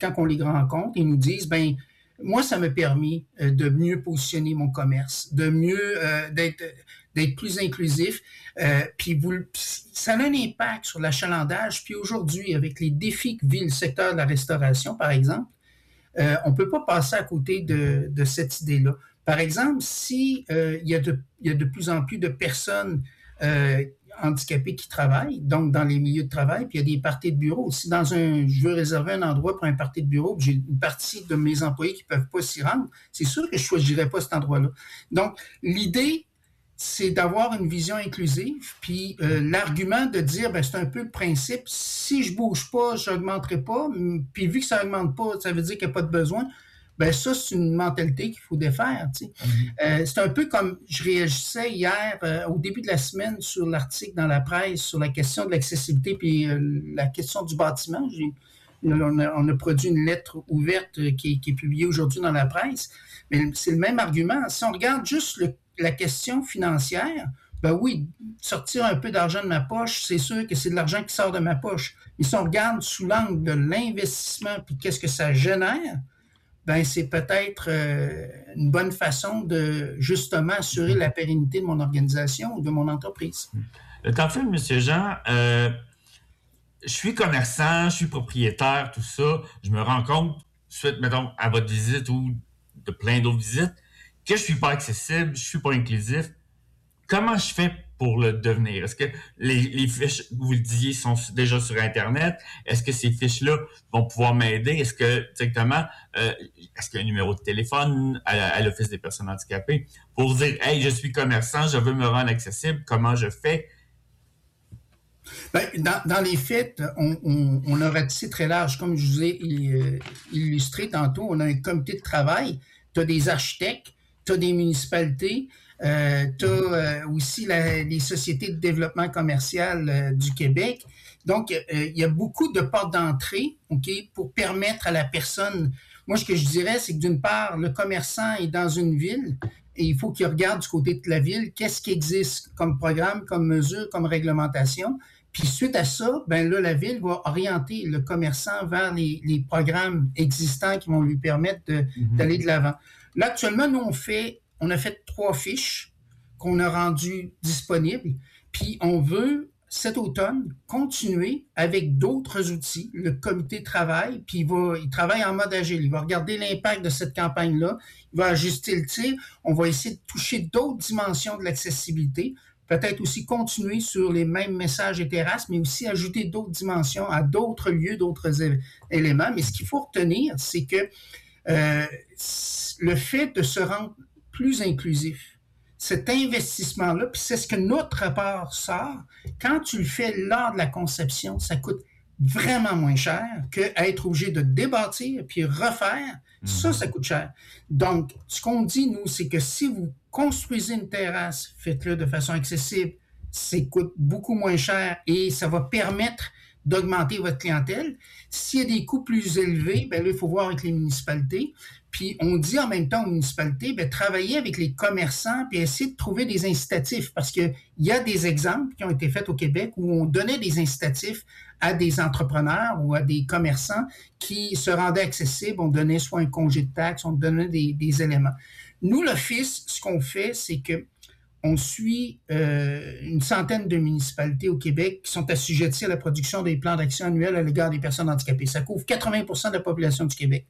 quand on les rencontre, ils nous disent, ben moi, ça m'a permis euh, de mieux positionner mon commerce, de mieux euh, d'être d'être plus inclusif. Euh, puis vous, ça a un impact sur l'achalandage. Puis aujourd'hui, avec les défis que vit le secteur de la restauration, par exemple, euh, on peut pas passer à côté de, de cette idée-là. Par exemple, si euh, il y a de, il y a de plus en plus de personnes euh, handicapés qui travaillent, donc dans les milieux de travail, puis il y a des parties de bureau. Si dans un, je veux réserver un endroit pour un party de bureau, puis j'ai une partie de mes employés qui peuvent pas s'y rendre, c'est sûr que je choisirais pas cet endroit-là. Donc, l'idée, c'est d'avoir une vision inclusive, puis euh, l'argument de dire, ben c'est un peu le principe, si je bouge pas, j'augmenterai pas, puis vu que ça augmente pas, ça veut dire qu'il n'y a pas de besoin. Ben ça, c'est une mentalité qu'il faut défaire. Tu sais. Mm-hmm. Euh, c'est un peu comme je réagissais hier, euh, au début de la semaine, sur l'article dans la presse, sur la question de l'accessibilité puis euh, la question du bâtiment. J'ai, on, a, on a produit une lettre ouverte euh, qui, qui est publiée aujourd'hui dans la presse. Mais c'est le même argument. Si on regarde juste le, la question financière, ben oui, sortir un peu d'argent de ma poche, c'est sûr que c'est de l'argent qui sort de ma poche. Mais si on regarde sous l'angle de l'investissement puis qu'est-ce que ça génère, ben c'est peut-être euh, une bonne façon de justement assurer la pérennité de mon organisation ou de mon entreprise. En fait, M. Jean, euh, je suis commerçant, je suis propriétaire, tout ça. Je me rends compte, suite, mettons, à votre visite ou de plein d'autres visites, que je suis pas accessible, je suis pas inclusif. Comment je fais pour le devenir? Est-ce que les, les fiches, vous le disiez, sont déjà sur Internet? Est-ce que ces fiches-là vont pouvoir m'aider? Est-ce que, directement, euh, est-ce qu'il y a un numéro de téléphone à, à l'Office des personnes handicapées pour dire, hey, je suis commerçant, je veux me rendre accessible, comment je fais? Ben, dans, dans les faits, on, on, on a ratissé très large. Comme je vous ai euh, illustré tantôt, on a un comité de travail, tu as des architectes, tu as des municipalités, Euh, tu as euh, aussi la, les sociétés de développement commercial euh, du Québec. Donc, euh, il y a beaucoup de portes d'entrée, OK, pour permettre à la personne... Moi, ce que je dirais, c'est que d'une part, le commerçant est dans une ville et il faut qu'il regarde du côté de la ville qu'est-ce qui existe comme programme, comme mesure, comme réglementation. Puis suite à ça, ben là, la ville va orienter le commerçant vers les, les programmes existants qui vont lui permettre de, mm-hmm. d'aller de l'avant. Là, actuellement, nous, on fait... On a fait trois fiches qu'on a rendues disponibles, puis on veut, cet automne, continuer avec d'autres outils. Le comité travaille, puis il, va, il travaille en mode agile. Il va regarder l'impact de cette campagne-là, il va ajuster le tir. On va essayer de toucher d'autres dimensions de l'accessibilité, peut-être aussi continuer sur les mêmes messages et terrasses, mais aussi ajouter d'autres dimensions à d'autres lieux, d'autres é- éléments. Mais ce qu'il faut retenir, c'est que euh, le fait de se rendre plus inclusif. Cet investissement-là, puis c'est ce que notre rapport sort, quand tu le fais lors de la conception, ça coûte vraiment moins cher qu'être obligé de débâtir puis refaire. Mmh. Ça, ça coûte cher. Donc, ce qu'on dit, nous, c'est que si vous construisez une terrasse, faites-le de façon accessible, ça coûte beaucoup moins cher et ça va permettre d'augmenter votre clientèle. S'il y a des coûts plus élevés, ben là, il faut voir avec les municipalités. Puis on dit en même temps aux municipalités, ben, travailler avec les commerçants puis essayer de trouver des incitatifs parce qu'il y a des exemples qui ont été faits au Québec où on donnait des incitatifs à des entrepreneurs ou à des commerçants qui se rendaient accessibles. On donnait soit un congé de taxes, on donnait des, des éléments. Nous, l'Office, ce qu'on fait, c'est que on suit euh, une centaine de municipalités au Québec qui sont assujetties à la production des plans d'action annuels à l'égard des personnes handicapées. Ça couvre quatre-vingts pour cent de la population du Québec.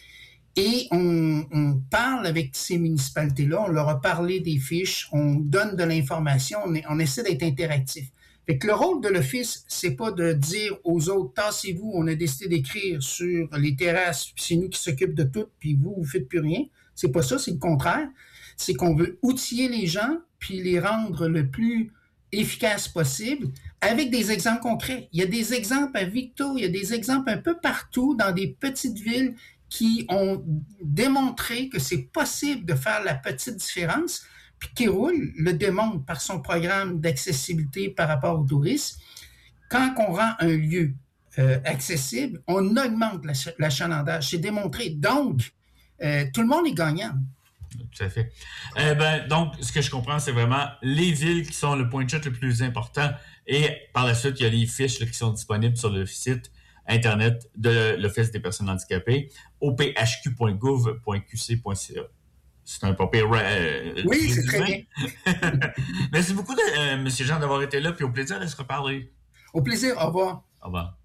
Et on, on parle avec ces municipalités-là, on leur a parlé des fiches, on donne de l'information, on, est, on essaie d'être interactif. Fait que le rôle de l'Office, c'est pas de dire aux autres, tassez-vous, on a décidé d'écrire sur les terrasses, puis c'est nous qui s'occupent de tout, puis vous, vous faites plus rien. C'est pas ça, c'est le contraire. C'est qu'on veut outiller les gens, puis les rendre le plus efficace possible, avec des exemples concrets. Il y a des exemples à Victo, il y a des exemples un peu partout dans des petites villes qui ont démontré que c'est possible de faire la petite différence, puis Kéroul le démontre par son programme d'accessibilité par rapport aux touristes. Quand on rend un lieu euh, accessible, on augmente l'achalandage. C'est démontré. Donc, euh, tout le monde est gagnant. Tout à fait. Euh, ben, donc, ce que je comprends, c'est vraiment les villes qui sont le point de chute le plus important et par la suite, il y a les fiches là, qui sont disponibles sur le site Internet de l'Office des personnes handicapées, o p h q point gouv point q c point c a. C'est un papier. Euh, oui, c'est très bien. Merci beaucoup, de, euh, M. Jean, d'avoir été là, puis au plaisir de se reparler. Au plaisir, au revoir. Au revoir.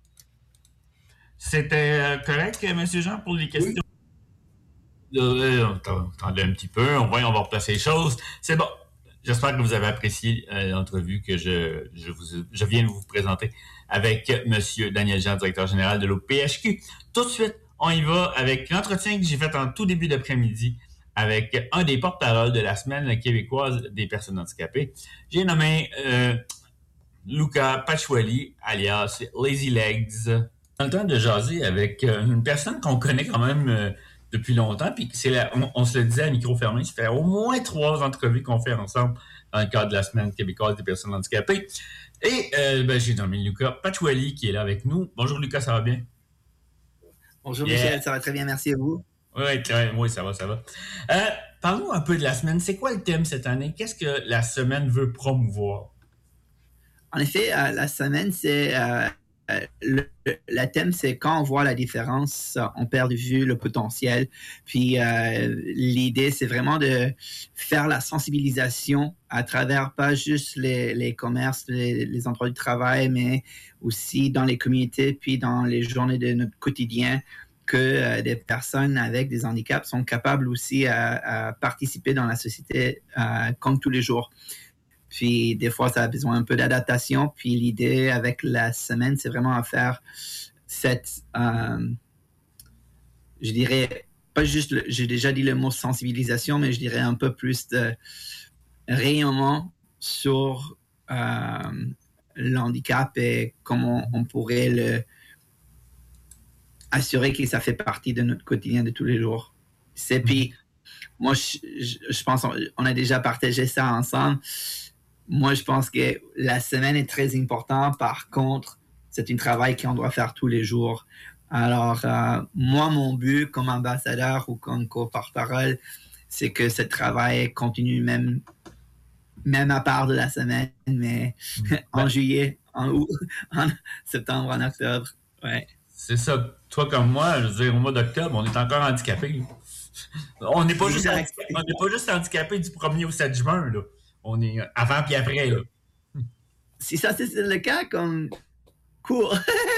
C'était euh, correct, M. Jean, pour les questions? Oui. Euh, attendez un petit peu, on va, on va replacer les choses. C'est bon. J'espère que vous avez apprécié euh, l'entrevue que je, je, vous, je viens de vous présenter avec M. Daniel Jean, directeur général de l'O P H Q. Tout de suite, on y va avec l'entretien que j'ai fait en tout début d'après-midi avec un des porte-paroles de la Semaine québécoise des personnes handicapées. J'ai nommé euh, Luca Paciuoli, alias Lazy Legs. Dans le temps de jaser avec euh, une personne qu'on connaît quand même euh, depuis longtemps, puis c'est la, on, on se le disait à micro fermé, ça fait au moins trois entrevues qu'on fait ensemble dans le cadre de la Semaine québécoise des personnes handicapées. Et euh, ben, j'ai nommé Luca Paciuoli qui est là avec nous. Bonjour Luca, ça va bien? Bonjour yeah. Michel, ça va très bien, merci à vous. Oui, très, oui, ça va, ça va. Euh, parlons un peu de la semaine. C'est quoi le thème cette année? Qu'est-ce que la semaine veut promouvoir? En effet, euh, la semaine, c'est euh, le, le thème, c'est quand on voit la différence, on perd de vue le potentiel. Puis euh, l'idée, c'est vraiment de faire la sensibilisation à travers pas juste les, les commerces, les, les endroits de travail, mais aussi dans les communautés, puis dans les journées de notre quotidien, que euh, des personnes avec des handicaps sont capables aussi à, à participer dans la société euh, comme tous les jours. Puis des fois, ça a besoin un peu d'adaptation. Puis l'idée avec la semaine, c'est vraiment à faire cette, euh, je dirais, pas juste, le, j'ai déjà dit le mot sensibilisation, mais je dirais un peu plus de rayonnement sur euh, le handicap et comment on pourrait le assurer que ça fait partie de notre quotidien de tous les jours. C'est puis, moi, je, je, je pense on, on a déjà partagé ça ensemble. Moi, je pense que la semaine est très importante. Par contre, c'est un travail qu'on doit faire tous les jours. Alors, euh, moi, mon but comme ambassadeur ou comme co-porte-parole, c'est que ce travail continue même, même à part de la semaine, mais en juillet, en août, en septembre, en octobre. Ouais. C'est ça. Toi comme moi, je veux dire, au mois d'octobre, on est encore handicapé. On n'est pas, juste handicapé, on n'est pas juste handicapé du premier au sept juin, là. On est avant puis après, là. Si ça, c'est le cas, comme court.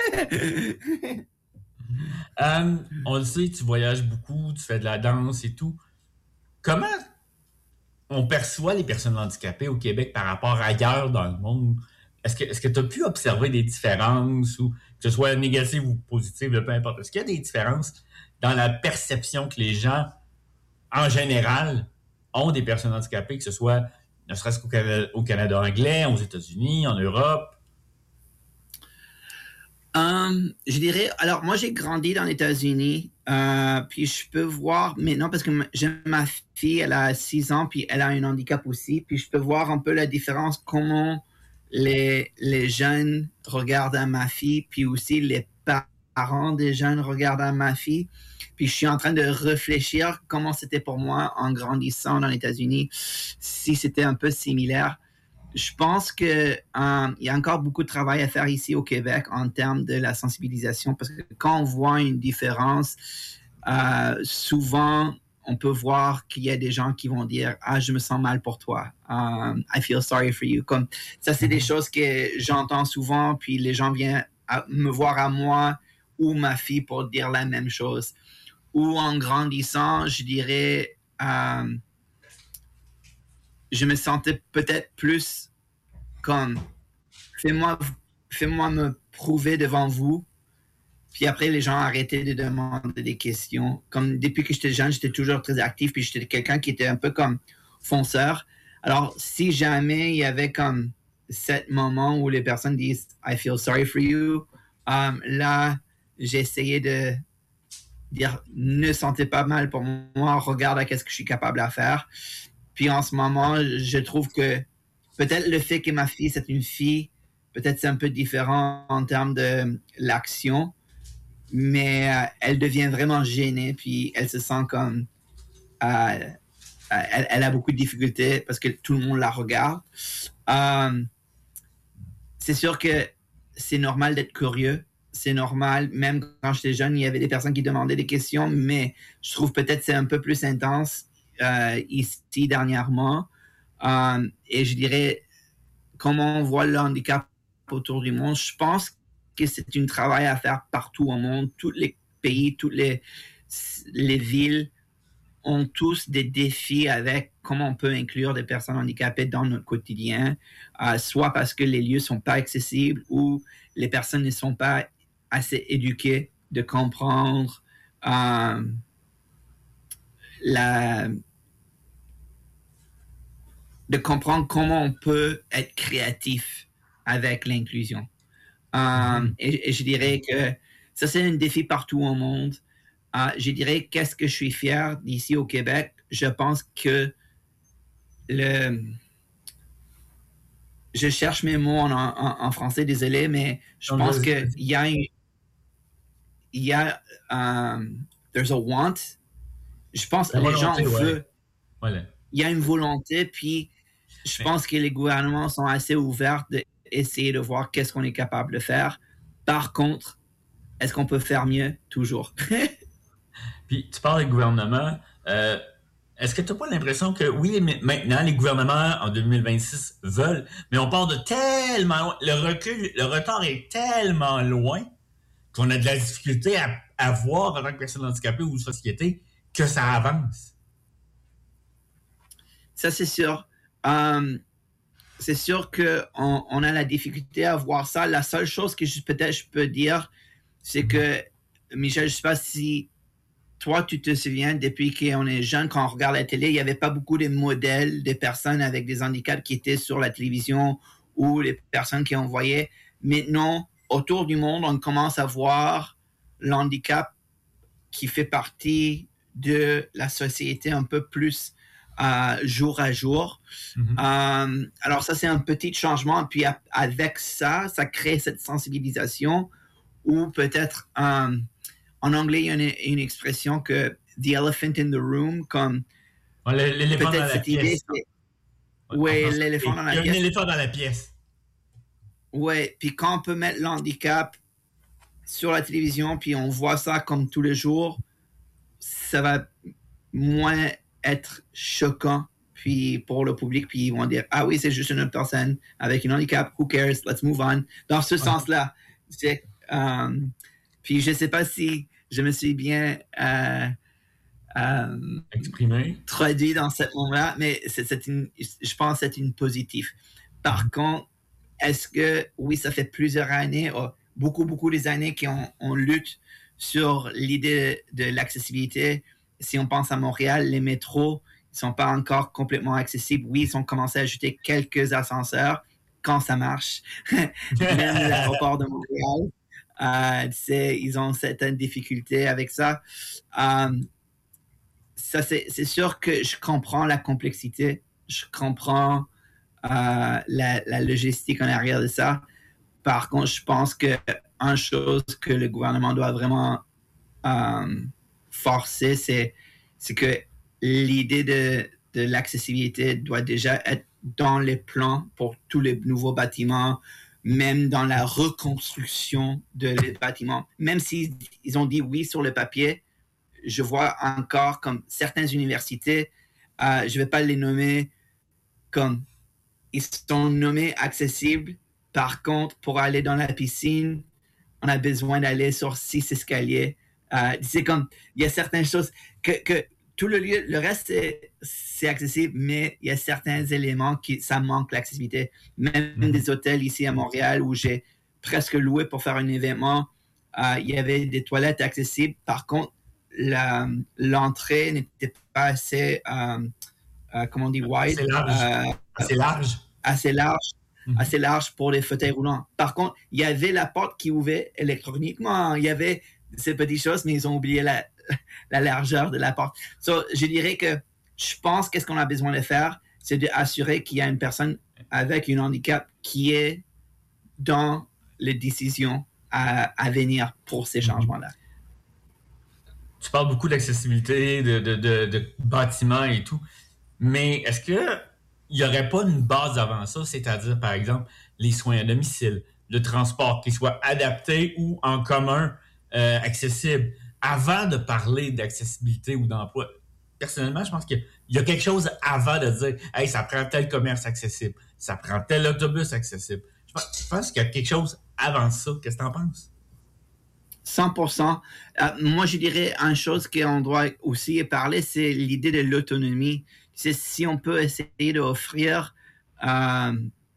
um, on le sait, tu voyages beaucoup, tu fais de la danse et tout. Comment on perçoit les personnes handicapées au Québec par rapport à ailleurs dans le monde? Est-ce que est-ce que tu as pu observer des différences, ou que ce soit négative ou positive, peu importe? Est-ce qu'il y a des différences dans la perception que les gens, en général, ont des personnes handicapées, que ce soit ne serait-ce qu'au Canada, au Canada anglais, aux États-Unis, en Europe? Um, je dirais, alors moi j'ai grandi dans les États-Unis, euh, puis je peux voir maintenant, parce que j'ai ma fille, elle a six ans, puis elle a un handicap aussi, puis je peux voir un peu la différence, comment les, les jeunes regardent à ma fille, puis aussi les parents des jeunes regardent à ma fille. Puis je suis en train de réfléchir comment c'était pour moi en grandissant dans les États-Unis, si c'était un peu similaire. Je pense qu'il euh, y a encore beaucoup de travail à faire ici au Québec en termes de la sensibilisation, parce que quand on voit une différence, euh, souvent on peut voir qu'il y a des gens qui vont dire « Ah, je me sens mal pour toi. Um, I feel sorry for you. » Comme ça, c'est des choses que j'entends souvent, puis les gens viennent à me voir à moi ou ma fille pour dire la même chose. Ou en grandissant, je dirais, euh, je me sentais peut-être plus comme, fais-moi, fais-moi me prouver devant vous. Puis après, les gens arrêtaient de demander des questions. Comme depuis que j'étais jeune, j'étais toujours très actif, puis j'étais quelqu'un qui était un peu comme fonceur. Alors, si jamais il y avait comme ce moment où les personnes disent « I feel sorry for you um, », là, j'essayais de dire « Ne sentez pas mal pour moi, regarde à qu'est-ce que je suis capable à faire ». Puis en ce moment, je trouve que peut-être le fait que ma fille, c'est une fille, peut-être c'est un peu différent en termes de l'action, mais euh, elle devient vraiment gênée, puis elle se sent comme... Euh, elle, elle a beaucoup de difficultés parce que tout le monde la regarde. Euh, c'est sûr que c'est normal d'être curieux, c'est normal. Même quand j'étais jeune, il y avait des personnes qui demandaient des questions, mais je trouve peut-être que c'est un peu plus intense euh, ici dernièrement. Euh, et je dirais, comment on voit le handicap autour du monde, je pense que c'est un travail à faire partout au monde. Tous les pays, toutes les, les villes ont tous des défis avec comment on peut inclure des personnes handicapées dans notre quotidien, euh, soit parce que les lieux ne sont pas accessibles ou les personnes ne sont pas assez éduquées de comprendre euh, la... de comprendre comment on peut être créatif avec l'inclusion. Euh, et, et je dirais que ça, c'est un défi partout au monde. Euh, je dirais, qu'est-ce que je suis fier d'ici au Québec? Je pense que le... Je cherche mes mots en, en, en français, désolé, mais je pense qu'il y a une... Il y a... Um, there's a want. Je pense que les gens veulent... Voilà. Il y a une volonté, puis je mais... pense que les gouvernements sont assez ouverts d'essayer de voir qu'est-ce qu'on est capable de faire. Par contre, est-ce qu'on peut faire mieux? Toujours. Puis, tu parles des gouvernements. Euh, est-ce que tu n'as pas l'impression que, oui, maintenant, les gouvernements en deux mille vingt-six veulent, mais on part de tellement loin. Le recul, le retard est tellement loin qu'on a de la difficulté à, à voir en tant que personne handicapée ou société que ça avance. Ça, c'est sûr. Um, c'est sûr qu'on on a la difficulté à voir ça. La seule chose que je, peut-être je peux dire, c'est que, Michel, je ne sais pas si toi, tu te souviens, depuis qu'on est jeune, quand on regarde la télé, il n'y avait pas beaucoup de modèles de personnes avec des handicaps qui étaient sur la télévision ou les personnes qui en voyaient. Maintenant, autour du monde, on commence à voir l'handicap qui fait partie de la société un peu plus euh, jour à jour. Mm-hmm. Euh, alors ça, c'est un petit changement. Puis avec ça, ça crée cette sensibilisation ou peut-être... Euh, en anglais, il y a une, une expression que « the elephant in the room », comme ouais, l'éléphant dans la pièce. Oui, l'éléphant dans la pièce. Il y a un éléphant dans la pièce. Oui, puis quand on peut mettre l'handicap sur la télévision, puis on voit ça comme tous les jours, ça va moins être choquant puis pour le public, puis ils vont dire « Ah oui, c'est juste une autre personne avec un handicap, who cares, let's move on ». Dans ce ouais. sens-là, c'est... Um, puis je ne sais pas si je me suis bien euh, euh, exprimé, traduit dans ce moment-là, mais c'est, c'est une, je pense que c'est une positive. Par mm-hmm. contre, est-ce que, oui, ça fait plusieurs années, oh, beaucoup, beaucoup des années qu'on on lutte sur l'idée de, de l'accessibilité. Si on pense à Montréal, les métros ne sont pas encore complètement accessibles. Oui, ils ont commencé à ajouter quelques ascenseurs quand ça marche. Même l'aéroport de Montréal. Euh, c'est, ils ont certaines difficultés avec ça. Euh, ça c'est, c'est sûr que je comprends la complexité, je comprends euh, la, la logistique en arrière de ça. Par contre, je pense que une chose que le gouvernement doit vraiment euh, forcer, c'est, c'est que l'idée de, de l'accessibilité doit déjà être dans les plans pour tous les nouveaux bâtiments, même dans la reconstruction de les bâtiments. Même s'ils ils ont dit oui sur le papier, je vois encore comme certaines universités, euh, je ne vais pas les nommer, comme ils sont nommés accessibles. Par contre, pour aller dans la piscine, on a besoin d'aller sur six escaliers. Euh, c'est comme, il y a certaines choses que, que tout le lieu, le reste, c'est, c'est accessible, mais il y a certains éléments qui, ça manque l'accessibilité. Même mm-hmm. des hôtels ici à Montréal où j'ai presque loué pour faire un événement, euh, il y avait des toilettes accessibles. Par contre, la, l'entrée n'était pas assez, euh, euh, comment on dit, wide. Assez large. Euh, assez large. Assez large. Mm-hmm. assez large pour les fauteuils roulants. Par contre, il y avait la porte qui ouvrait électroniquement. Il y avait ces petites choses, mais ils ont oublié la, la largeur de la porte. So, je dirais que je pense qu'est-ce qu'on a besoin de faire, c'est d'assurer qu'il y a une personne avec un handicap qui est dans les décisions à, à venir pour ces changements-là. Tu parles beaucoup d'accessibilité, de, de, de, de bâtiments et tout, mais est-ce que il n'y aurait pas une base avant ça, c'est-à-dire, par exemple, les soins à domicile, le transport, qu'il soit adapté ou en commun, euh, accessible. Avant de parler d'accessibilité ou d'emploi, personnellement, je pense qu'il y a quelque chose avant de dire « Hey, ça prend tel commerce accessible, ça prend tel autobus accessible ». Je pense, je pense qu'il y a quelque chose avant ça. Qu'est-ce que tu en penses? cent pour cent. Euh, moi, je dirais une chose qu'on doit aussi parler, c'est l'idée de l'autonomie. C'est si on peut essayer d'offrir euh,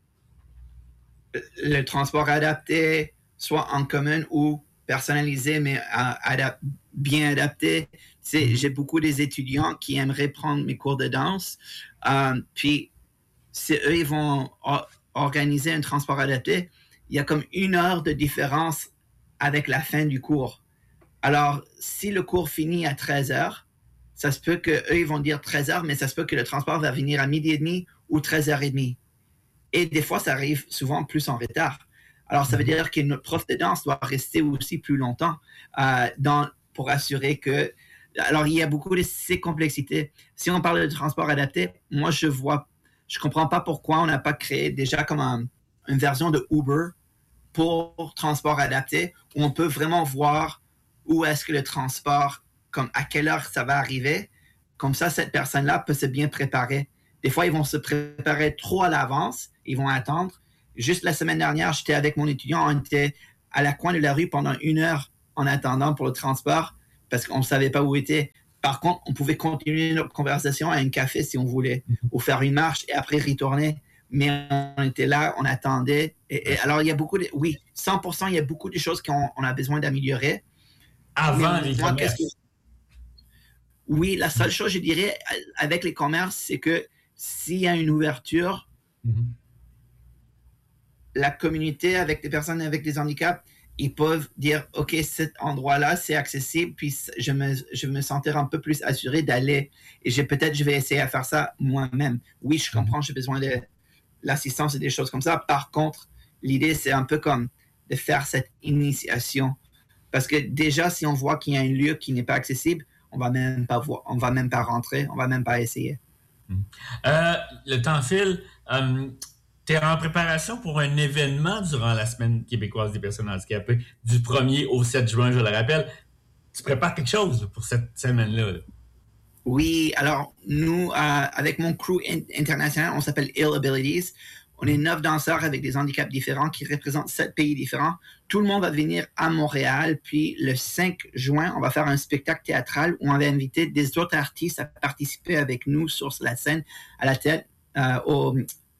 le transport adapté, soit en commun ou personnalisé, mais euh, adap- bien adapté. C'est, j'ai beaucoup des étudiants qui aimeraient prendre mes cours de danse. Euh, puis, si eux, ils vont or- organiser un transport adapté, il y a comme une heure de différence avec la fin du cours. Alors, si le cours finit à treize heures, ça se peut qu'eux, ils vont dire treize heures, mais ça se peut que le transport va venir à midi et demi ou treize heures trente. Et des fois, ça arrive souvent plus en retard. Alors, ça veut dire que notre prof de danse doit rester aussi plus longtemps euh, dans, pour assurer que... Alors, il y a beaucoup de ces complexités. Si on parle de transport adapté, moi, je vois... Je comprends pas pourquoi on n'a pas créé déjà comme un, une version de Uber pour transport adapté, où on peut vraiment voir où est-ce que le transport, comme à quelle heure ça va arriver. Comme ça, cette personne-là peut se bien préparer. Des fois, ils vont se préparer trop à l'avance, ils vont attendre. Juste la semaine dernière, j'étais avec mon étudiant, on était à la coin de la rue pendant une heure en attendant pour le transport, parce qu'on ne savait pas où était. Par contre, on pouvait continuer notre conversation à un café si on voulait, ou faire une marche et après retourner. Mais on était là, on attendait. Et, et alors, il y a beaucoup de... Oui, cent pour cent, il y a beaucoup de choses qu'on on a besoin d'améliorer. Avant Mais les moi, commerces. qu'est-ce que- Oui, la seule chose, je dirais, avec les commerces, c'est que s'il y a une ouverture, Mm-hmm. la communauté avec des personnes avec des handicaps, ils peuvent dire, OK, cet endroit-là, c'est accessible, puis je me, je me sentir un peu plus assuré d'aller. Et j'ai, peut-être, je vais essayer à faire ça moi-même. Oui, je comprends, j'ai besoin de l'assistance et des choses comme ça. Par contre, l'idée, c'est un peu comme de faire cette initiation. Parce que déjà, si on voit qu'il y a un lieu qui n'est pas accessible, on va même pas voir, on va même pas rentrer, on va même pas essayer. Euh, le temps file. Euh, tu es en préparation pour un événement durant la Semaine québécoise des personnes handicapées, du premier au sept juin, je le rappelle. Tu prépares quelque chose pour cette semaine-là. Là. Oui, alors nous, euh, avec mon crew in- international, on s'appelle Ill Abilities. On est neuf danseurs avec des handicaps différents qui représentent sept pays différents. Tout le monde va venir à Montréal. Puis le cinq juin, on va faire un spectacle théâtral où on va inviter des autres artistes à participer avec nous sur la scène à la tête, euh, au,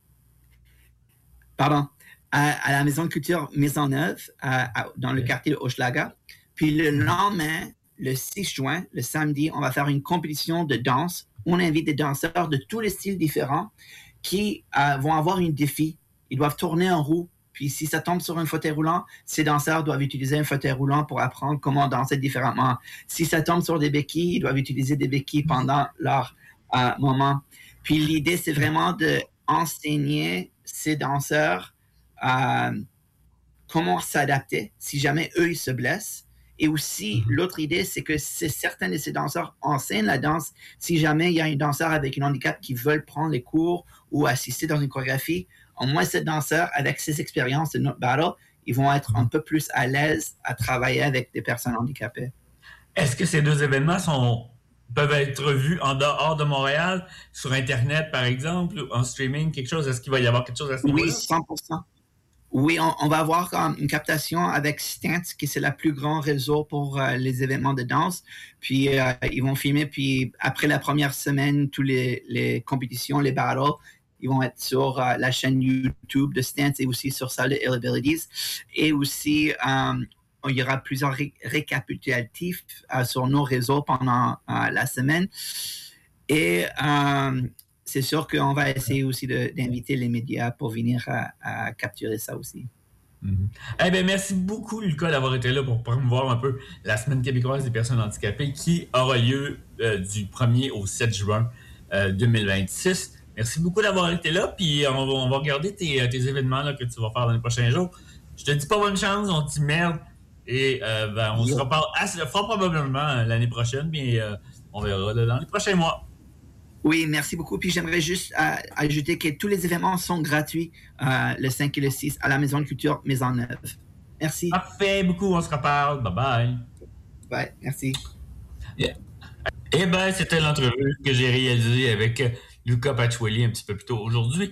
pardon, à, à la Maison de Culture Maisonneuve, à, à, dans le quartier de Hochelaga. Puis le lendemain, le six juin, le samedi, on va faire une compétition de danse. On invite des danseurs de tous les styles différents qui euh, vont avoir un défi. Ils doivent tourner en roue. Puis si ça tombe sur un fauteuil roulant, ces danseurs doivent utiliser un fauteuil roulant pour apprendre comment danser différemment. Si ça tombe sur des béquilles, ils doivent utiliser des béquilles pendant leur euh, moment. Puis l'idée, c'est vraiment d'enseigner ces danseurs euh, comment s'adapter si jamais eux, ils se blessent. Et aussi, mm-hmm. l'autre idée, c'est que c'est certains de ces danseurs enseignent la danse. Si jamais il y a un danseur avec un handicap qui veut prendre les cours ou assister dans une chorégraphie, au moins ces danseurs, avec ces expériences de notre battle, ils vont être un peu plus à l'aise à travailler avec des personnes handicapées. Est-ce que ces deux événements sont, peuvent être vus en dehors de Montréal, sur Internet par exemple, ou en streaming, quelque chose? Est-ce qu'il va y avoir quelque chose à ce niveau-là? Oui, cent pour cent. Oui, on, on va avoir um, une captation avec Stance, qui c'est le plus grand réseau pour euh, les événements de danse. Puis euh, ils vont filmer, puis après la première semaine, toutes les, les compétitions, les battles, ils vont être sur euh, la chaîne YouTube de Stance et aussi sur celle de Ill Abilities. Et aussi, um, il y aura plusieurs ré- récapitulatifs euh, sur nos réseaux pendant euh, la semaine. Et um, c'est sûr qu'on va essayer aussi de, d'inviter les médias pour venir à, à capturer ça aussi. Mm-hmm. Eh bien, merci beaucoup, Lucas, d'avoir été là pour promouvoir un peu la Semaine québécoise des personnes handicapées qui aura lieu euh, du premier au sept juin euh, deux mille vingt-six. Merci beaucoup d'avoir été là, puis on va, on va regarder tes, tes événements là, que tu vas faire dans les prochains jours. Je te dis pas bonne chance, on te dit merde, et euh, ben, on yeah. se reparle assez, fort probablement l'année prochaine, mais euh, on verra là, dans les prochains mois. Oui, merci beaucoup. Puis j'aimerais juste euh, ajouter que tous les événements sont gratuits euh, le cinq et le six à la Maison de Culture Maisonneuve. Merci. Parfait, beaucoup, on se reparle. Bye bye. Bye, merci. Yeah. Eh bien, c'était l'entrevue que j'ai réalisée avec Luca Paciuoli un petit peu plus tôt aujourd'hui.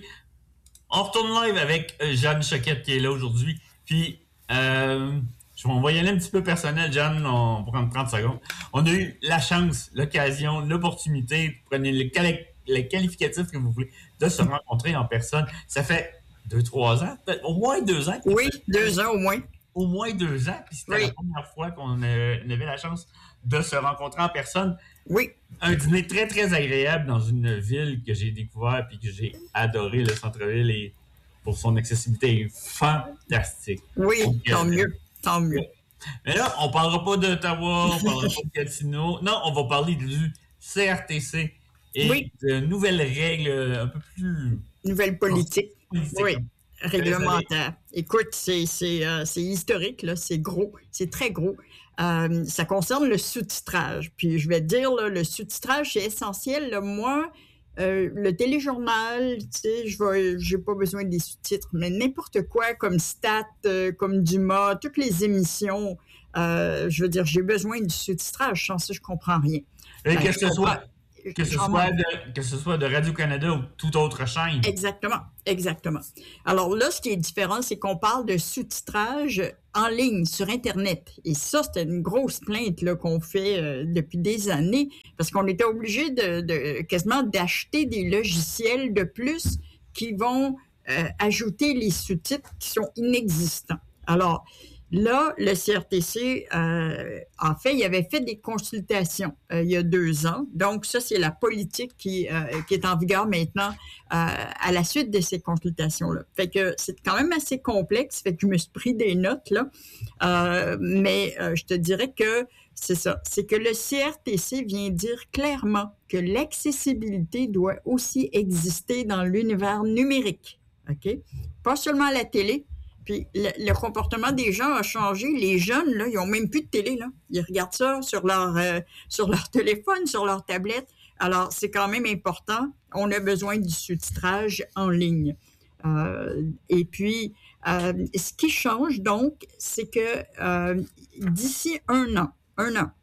On retourne live avec Jeanne Choquette qui est là aujourd'hui. Puis, euh, on va y aller un petit peu personnel, Jeanne, on va prendre trente secondes. On a eu la chance, l'occasion, l'opportunité, prenez le, quali- le qualificatif que vous voulez, de se rencontrer en personne. Ça fait deux, trois ans, peut-être au moins deux ans. Oui, deux ans au moins. Au moins deux ans, puis c'était oui. la première fois qu'on a, on avait la chance de se rencontrer en personne. Oui. Un dîner très, très agréable dans une ville que j'ai découvert puis que j'ai adoré, le centre-ville, et pour son accessibilité est fantastique. Oui, Donc, tant euh, mieux, tant mieux. Mais là, on ne parlera pas d'Ottawa, on ne parlera pas de Gatineau. Non, on va parler du C R T C et oui. de nouvelles règles un peu plus... Nouvelles politiques. politiques oui. Réglementaire. Écoute, c'est, c'est, euh, c'est historique, là, c'est gros, c'est très gros. Euh, ça concerne le sous-titrage. Puis je vais te dire, là, le sous-titrage, c'est essentiel. Là. Moi, euh, le téléjournal, tu sais, je vais, j'ai pas besoin des sous-titres, mais n'importe quoi comme Stat, euh, comme Dumas, toutes les émissions, euh, je veux dire, j'ai besoin du sous-titrage. Sans ça, je comprends rien. Et ben, que ce soit... Que ce, soit de, que ce soit de Radio-Canada ou toute autre chaîne. Exactement, exactement. Alors là, ce qui est différent, c'est qu'on parle de sous-titrage en ligne, sur Internet. Et ça, c'était une grosse plainte là, qu'on fait euh, depuis des années, parce qu'on était obligé de, de quasiment d'acheter des logiciels de plus qui vont euh, ajouter les sous-titres qui sont inexistants. Alors, là, le C R T C, euh, en fait, il avait fait des consultations euh, il y a deux ans. Donc, ça, c'est la politique qui, euh, qui est en vigueur maintenant euh, à la suite de ces consultations-là. Fait que c'est quand même assez complexe. Fait que je me suis pris des notes, là. Euh, mais euh, je te dirais que c'est ça. C'est que le C R T C vient dire clairement que l'accessibilité doit aussi exister dans l'univers numérique. OK? Pas seulement à la télé. Puis le, le comportement des gens a changé. Les jeunes, là, ils n'ont même plus de télé, là. Ils regardent ça sur leur, euh, sur leur téléphone, sur leur tablette. Alors, c'est quand même important. On a besoin du sous-titrage en ligne. Euh, et puis, euh, ce qui change, donc, c'est que euh, d'ici un an, un an,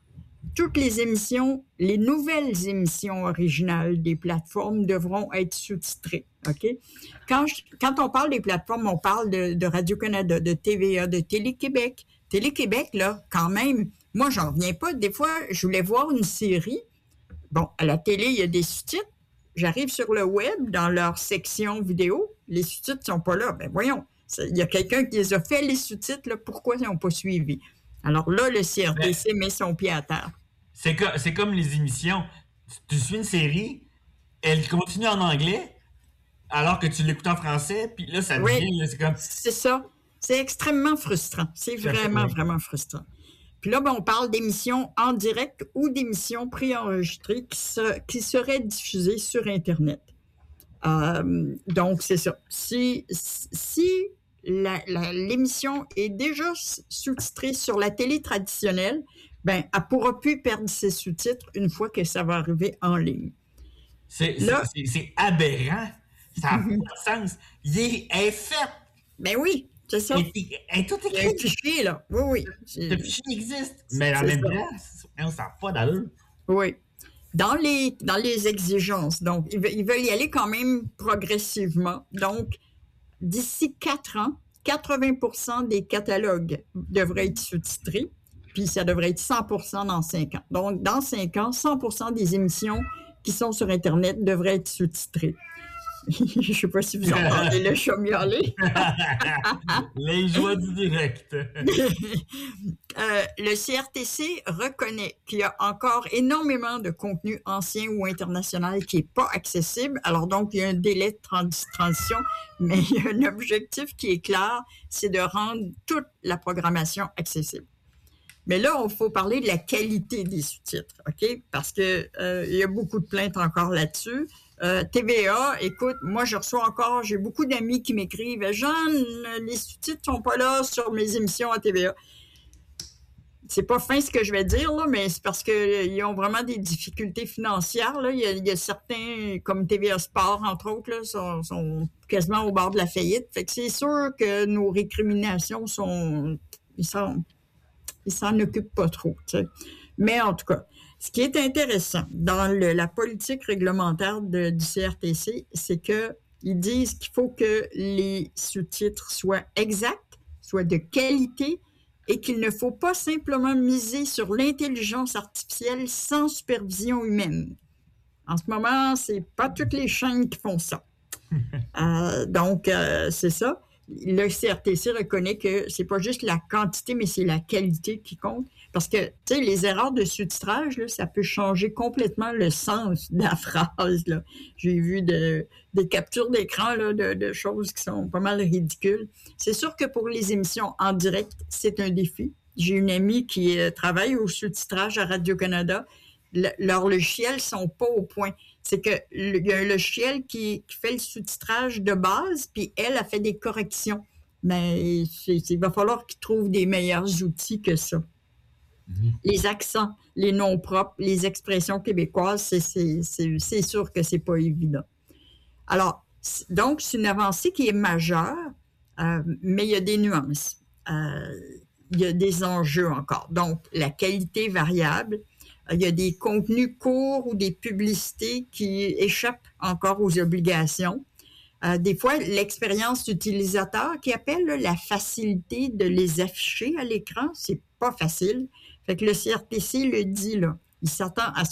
toutes les émissions, les nouvelles émissions originales des plateformes devront être sous-titrées. OK? Quand, je, quand on parle des plateformes, on parle de, de Radio-Canada, de T V A, de Télé-Québec. Télé-Québec, là, quand même, moi, j'en reviens pas. Des fois, je voulais voir une série. Bon, à la télé, il y a des sous-titres. J'arrive sur le web, dans leur section vidéo. Les sous-titres ne sont pas là. Ben voyons, il y a quelqu'un qui les a fait, les sous-titres. Là, pourquoi ils n'ont pas suivi? Alors là, le C R T C met son pied à terre. C'est, co- c'est comme les émissions. Tu suis une série, elle continue en anglais, alors que tu l'écoutes en français, puis là, ça devient... Oui, là, c'est comme... c'est ça. C'est extrêmement frustrant. C'est Ça vraiment, fait... vraiment frustrant. Puis là, ben, on parle d'émissions en direct ou d'émissions préenregistrées qui, se, qui seraient diffusées sur Internet. Euh, donc, c'est ça. Si, si la, la, l'émission est déjà sous-titrée sur la télé traditionnelle, ben, elle ne pourra plus perdre ses sous-titres une fois que ça va arriver en ligne. C'est, Là, c'est, c'est, c'est aberrant. Ça n'a mm-hmm. pas de sens. Il est, elle est faite. Ben oui, c'est ça. Elle, elle est tout écrit. Il y a un fichier, là. Oui, oui. C'est... Le fichier existe. Mais en même temps, ça n'a pas d'allure. Oui. Dans les, dans les exigences, donc, ils veulent, ils veulent y aller quand même progressivement. Donc, d'ici quatre ans, quatre-vingts pour cent des catalogues devraient être sous-titrés. Puis ça devrait être cent pour cent dans cinq ans. Donc, dans cinq ans, cent pour cent des émissions qui sont sur Internet devraient être sous-titrées. Je ne sais pas si vous entendez le chat miauler. Les joies du direct. euh, le C R T C reconnaît qu'il y a encore énormément de contenu ancien ou international qui n'est pas accessible. Alors donc, il y a un délai de trans- transition, mais il y a un objectif qui est clair, c'est de rendre toute la programmation accessible. Mais là, il faut parler de la qualité des sous-titres, OK? Parce qu'il euh, y a beaucoup de plaintes encore là-dessus. Euh, T V A, écoute, moi, je reçois encore, j'ai beaucoup d'amis qui m'écrivent « Jeanne, les sous-titres sont pas là sur mes émissions à T V A. » c'est pas fin ce que je vais dire, là, mais c'est parce qu'ils ont vraiment des difficultés financières. Là. Il, y a, il y a certains, comme T V A Sport, entre autres, là, sont, sont quasiment au bord de la faillite. Fait que c'est sûr que nos récriminations sont... Ils s'en, ils s'en occupent pas trop. T'sais. Mais en tout cas, ce qui est intéressant dans le, la politique réglementaire de, du C R T C, c'est qu'ils disent qu'il faut que les sous-titres soient exacts, soient de qualité, et qu'il ne faut pas simplement miser sur l'intelligence artificielle sans supervision humaine. En ce moment, c'est pas toutes les chaînes qui font ça. euh, donc, euh, c'est ça. Le C R T C reconnaît que c'est pas juste la quantité, mais c'est la qualité qui compte. Parce que, tu sais, les erreurs de sous-titrage, là, ça peut changer complètement le sens de la phrase. Là. J'ai vu de, des captures d'écran là, de, de choses qui sont pas mal ridicules. C'est sûr que pour les émissions en direct, c'est un défi. J'ai une amie qui euh, travaille au sous-titrage à Radio-Canada. Le, leurs logiciels sont pas au point. C'est que il y a un logiciel qui, qui fait le sous-titrage de base, puis elle a fait des corrections. Mais c'est, c'est, il va falloir qu'ils trouvent des meilleurs outils que ça. Mm-hmm. Les accents, les noms propres, les expressions québécoises, c'est, c'est, c'est, c'est sûr que c'est pas évident. Alors, donc, c'est une avancée qui est majeure, euh, mais il y a des nuances. Euh, il y a des enjeux encore. Donc, la qualité variable. Il y a des contenus courts ou des publicités qui échappent encore aux obligations. Euh, des fois, l'expérience utilisateur qui appelle là, la facilité de les afficher à l'écran, c'est pas facile. Fait que le C R T C le dit, là. Il s'attend à ce